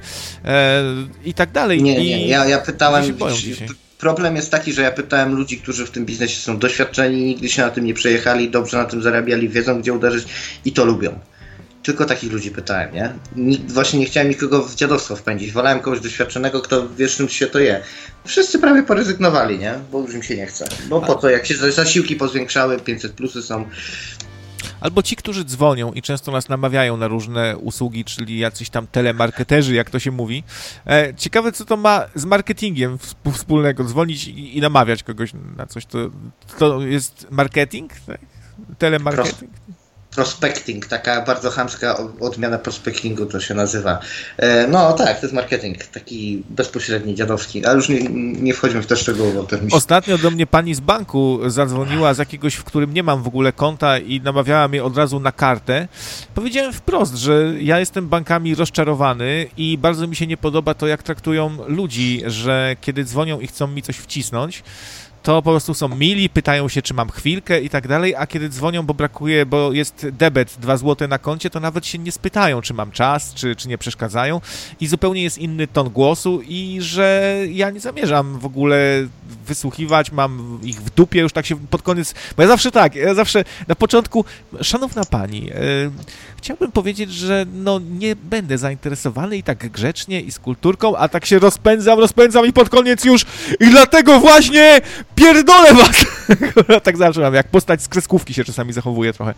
i tak dalej. Nie, ja pytałem... Problem jest taki, że ja pytałem ludzi, którzy w tym biznesie są doświadczeni, nigdy się na tym nie przejechali, dobrze na tym zarabiali, wiedzą, gdzie uderzyć i to lubią. Tylko takich ludzi pytałem, nie? Właśnie nie chciałem nikogo w dziadostwo wpędzić. Wolałem kogoś doświadczonego, kto wie, czym się to je. Wszyscy prawie porezygnowali, nie? Bo już im się nie chce. Bo po to, jak się zasiłki pozwiększały, 500 plusy są... Albo ci, którzy dzwonią i często nas namawiają na różne usługi, czyli jacyś tam telemarketerzy, jak to się mówi. Ciekawe, co to ma z marketingiem wspólnego, dzwonić i namawiać kogoś na coś. To jest marketing? Tak? Telemarketing? Prospecting, taka bardzo chamska odmiana prospectingu to się nazywa. No tak, to jest marketing, taki bezpośredni, dziadowski, ale już nie wchodźmy w te szczegóły. Ostatnio do mnie pani z banku zadzwoniła z jakiegoś, w którym nie mam w ogóle konta i namawiała mnie od razu na kartę. Powiedziałem wprost, że ja jestem bankami rozczarowany i bardzo mi się nie podoba to, jak traktują ludzi, że kiedy dzwonią i chcą mi coś wcisnąć, to po prostu są mili, pytają się, czy mam chwilkę i tak dalej, a kiedy dzwonią, bo jest debet 2 zł na koncie, to nawet się nie spytają, czy mam czas, czy nie przeszkadzają i zupełnie jest inny ton głosu i że ja nie zamierzam w ogóle wysłuchiwać, mam ich w dupie już tak się pod koniec, bo ja zawsze na początku, szanowna pani, chciałbym powiedzieć, że no nie będę zainteresowany i tak grzecznie i z kulturką, a tak się rozpędzam i pod koniec już i dlatego właśnie pierdolę was! Tak zaczynam, jak postać z kreskówki się czasami zachowuje trochę.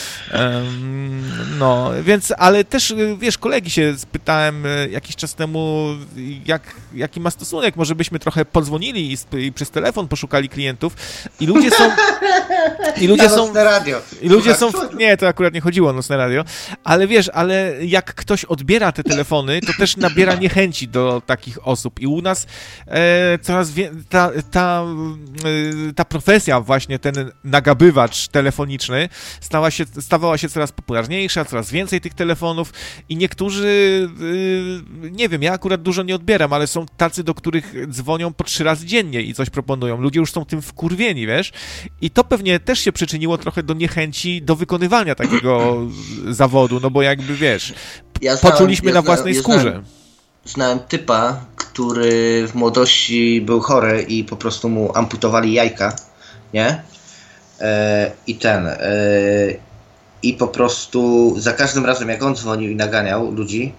No, więc, ale też, wiesz, kolegi się spytałem jakiś czas temu, jaki ma stosunek, może byśmy trochę podzwonili i przez telefon poszukali klientów i ludzie są... Nocne radio. Nie, to akurat nie chodziło o nocne radio. ale wiesz, ale jak ktoś odbiera te telefony, to też nabiera niechęci do takich osób i u nas coraz ta profesja właśnie, ten nagabywacz telefoniczny stawała się coraz popularniejsza, coraz więcej tych telefonów i niektórzy, nie wiem, ja akurat dużo nie odbieram, ale są tacy, do których dzwonią po 3 razy dziennie i coś proponują. Ludzie już są tym wkurwieni, wiesz? I to pewnie też się przyczyniło trochę do niechęci do wykonywania takiego zawodu, no bo jakby, wiesz, poczuliśmy na własnej skórze. Znałem typa, który w młodości był chory i po prostu mu amputowali jajka, nie? I po prostu za każdym razem, jak on dzwonił i naganiał ludzi,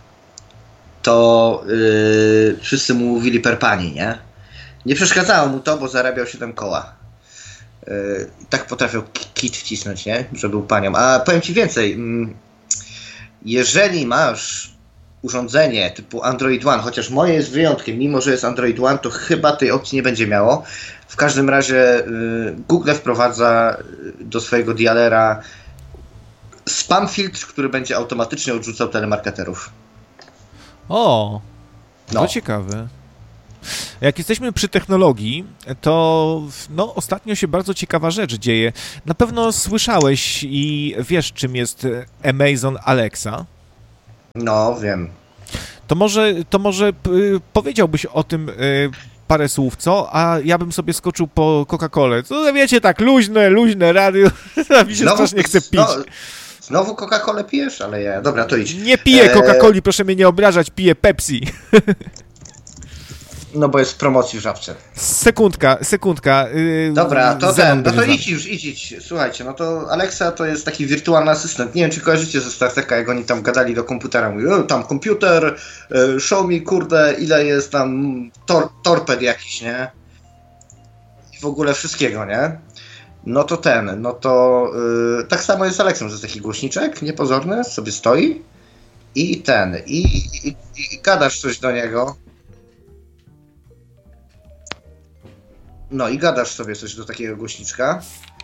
to wszyscy mu mówili per pani, nie? Nie przeszkadzało mu to, bo zarabiał 7 koła. Tak potrafił kit wcisnąć, nie? Że był panią. A powiem ci więcej. Jeżeli masz urządzenie typu Android One, chociaż moje jest wyjątkiem, mimo że jest Android One, to chyba tej opcji nie będzie miało. W każdym razie Google wprowadza do swojego dialera spam filtr, który będzie automatycznie odrzucał telemarketerów. O, to ciekawe. Jak jesteśmy przy technologii, to ostatnio się bardzo ciekawa rzecz dzieje. Na pewno słyszałeś i wiesz, czym jest Amazon Alexa. No, wiem. To może powiedziałbyś o tym parę słów, co? A ja bym sobie skoczył po Coca-Colę. To wiecie, tak luźne radio. Mi się strasznie chce pić. Znowu Coca-Colę pijesz? Ale ja... Dobra, to idź. Nie piję Coca-Coli, proszę mnie nie obrażać, piję Pepsi. No bo jest w promocji w Żabce. Sekundka. Dobra, to idź. Słuchajcie, no to Alexa to jest taki wirtualny asystent. Nie wiem, czy kojarzycie ze Star Treka, jak oni tam gadali do komputera. Mówią, tam komputer, show mi, kurde, ile jest tam torped jakiś, nie? I w ogóle wszystkiego, nie? Tak samo jest z Alexą, że jest taki głośniczek niepozorny, sobie stoi i gadasz coś do niego. No i gadasz sobie coś do takiego głośniczka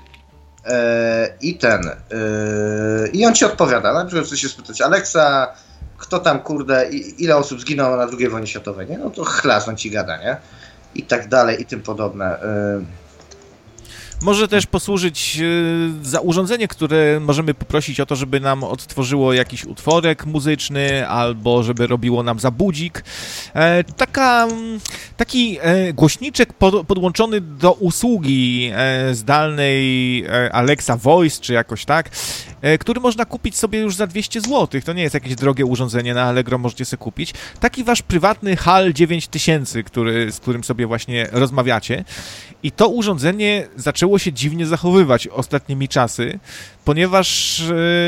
i on ci odpowiada. Na przykład chcesz się spytać, Alexa, kto tam, kurde, ile osób zginęło na II wojnie światowej, nie? No to chlas, on ci gada, nie? I tak dalej, i tym podobne. Może też posłużyć za urządzenie, które możemy poprosić o to, żeby nam odtworzyło jakiś utworek muzyczny, albo żeby robiło nam za budzik. Taki głośniczek podłączony do usługi zdalnej Alexa Voice, czy jakoś tak, który można kupić sobie już za 200 zł. To nie jest jakieś drogie urządzenie, na Allegro możecie sobie kupić. Taki wasz prywatny HAL 9000, z którym sobie właśnie rozmawiacie. I to urządzenie zaczęło się dziwnie zachowywać ostatnimi czasy, ponieważ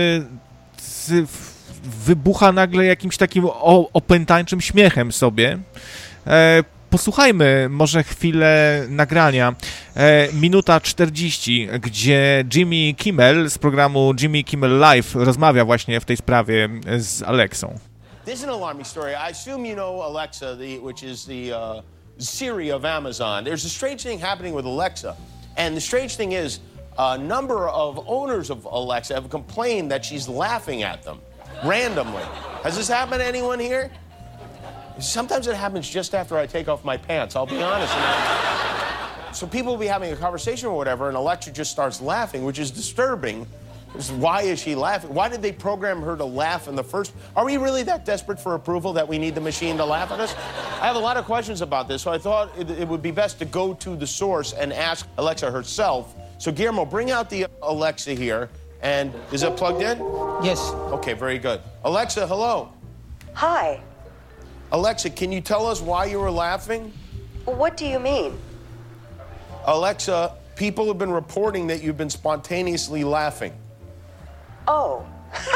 wybucha nagle jakimś takim opętańczym śmiechem sobie. Posłuchajmy może chwilę nagrania, minuta 40, gdzie Jimmy Kimmel z programu Jimmy Kimmel Live rozmawia właśnie w tej sprawie z Alexą. This is an alarming story. I assume you know Alexa, which is the Siri of Amazon. There's a strange thing happening with Alexa. And the strange thing is, a number of owners of Alexa have complained that she's laughing at them randomly. Has this happened to anyone here? Sometimes it happens just after I take off my pants, I'll be honest. So people will be having a conversation or whatever, and Alexa just starts laughing, which is disturbing. Why is she laughing? Why did they program her to laugh in the first? Are we really that desperate for approval that we need the machine to laugh at us? I have a lot of questions about this, so I thought it would be best to go to the source and ask Alexa herself. So Guillermo, bring out the Alexa here. And is it plugged in? Yes. Okay, very good. Alexa, hello. Hi. Alexa, can you tell us why you were laughing? What do you mean? Alexa, people have been reporting that you've been spontaneously laughing. Oh.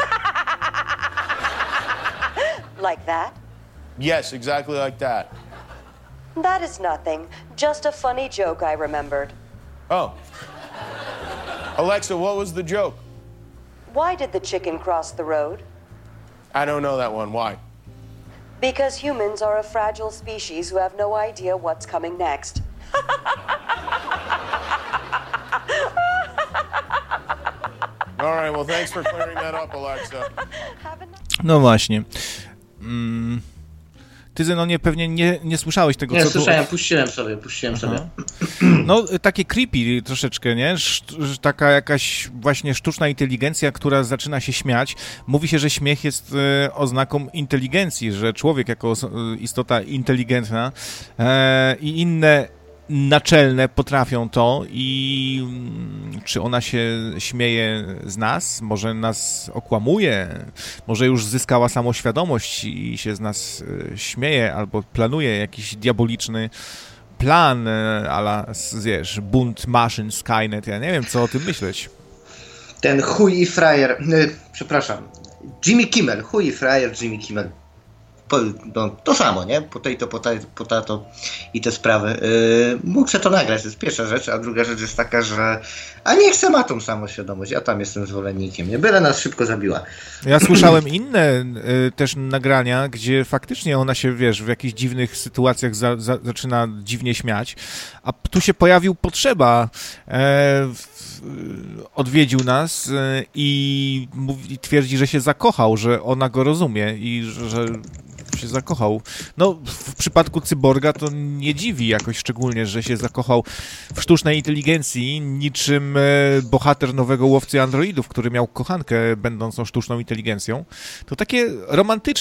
Like that? Yes, exactly like that. That is nothing. Just a funny joke I remembered. Oh. Alexa, what was the joke? Why did the chicken cross the road? I don't know that one. Why? Because humans are a fragile species who have no idea what's coming next. All right, well, thanks for clearing that up, Alexa. No właśnie. Ty, Zenonie, pewnie nie słyszałeś tego, Nie, co słyszałem, tu... puściłem sobie. No, takie creepy troszeczkę, nie? Taka jakaś właśnie sztuczna inteligencja, która zaczyna się śmiać. Mówi się, że śmiech jest oznaką inteligencji, że człowiek jako istota inteligentna i inne naczelne potrafią to i czy ona się śmieje z nas? Może nas okłamuje? Może już zyskała samoświadomość i się z nas śmieje albo planuje jakiś diaboliczny plan a la, wiesz, bunt maszyn, Skynet, ja nie wiem, co o tym myśleć. Ten chuj i frajer, przepraszam, Jimmy Kimmel, chuj i frajer Jimmy Kimmel. To samo, nie? Po tato i te sprawy. Mógł se to nagrać, to jest pierwsza rzecz, a druga rzecz jest taka, że niech se ma tą samoświadomość, ja tam jestem zwolennikiem, nie? Byle nas szybko zabiła. Ja słyszałem inne też nagrania, gdzie faktycznie ona się, wiesz, w jakichś dziwnych sytuacjach zaczyna dziwnie śmiać, a tu się pojawił Potrzeba, odwiedził nas i twierdzi, że się zakochał, że ona go rozumie i że się zakochał. No, w przypadku cyborga to nie dziwi jakoś szczególnie, że się zakochał w sztucznej inteligencji, niczym bohater nowego Łowcy Androidów, który miał kochankę będącą sztuczną inteligencją. To takie romantyczne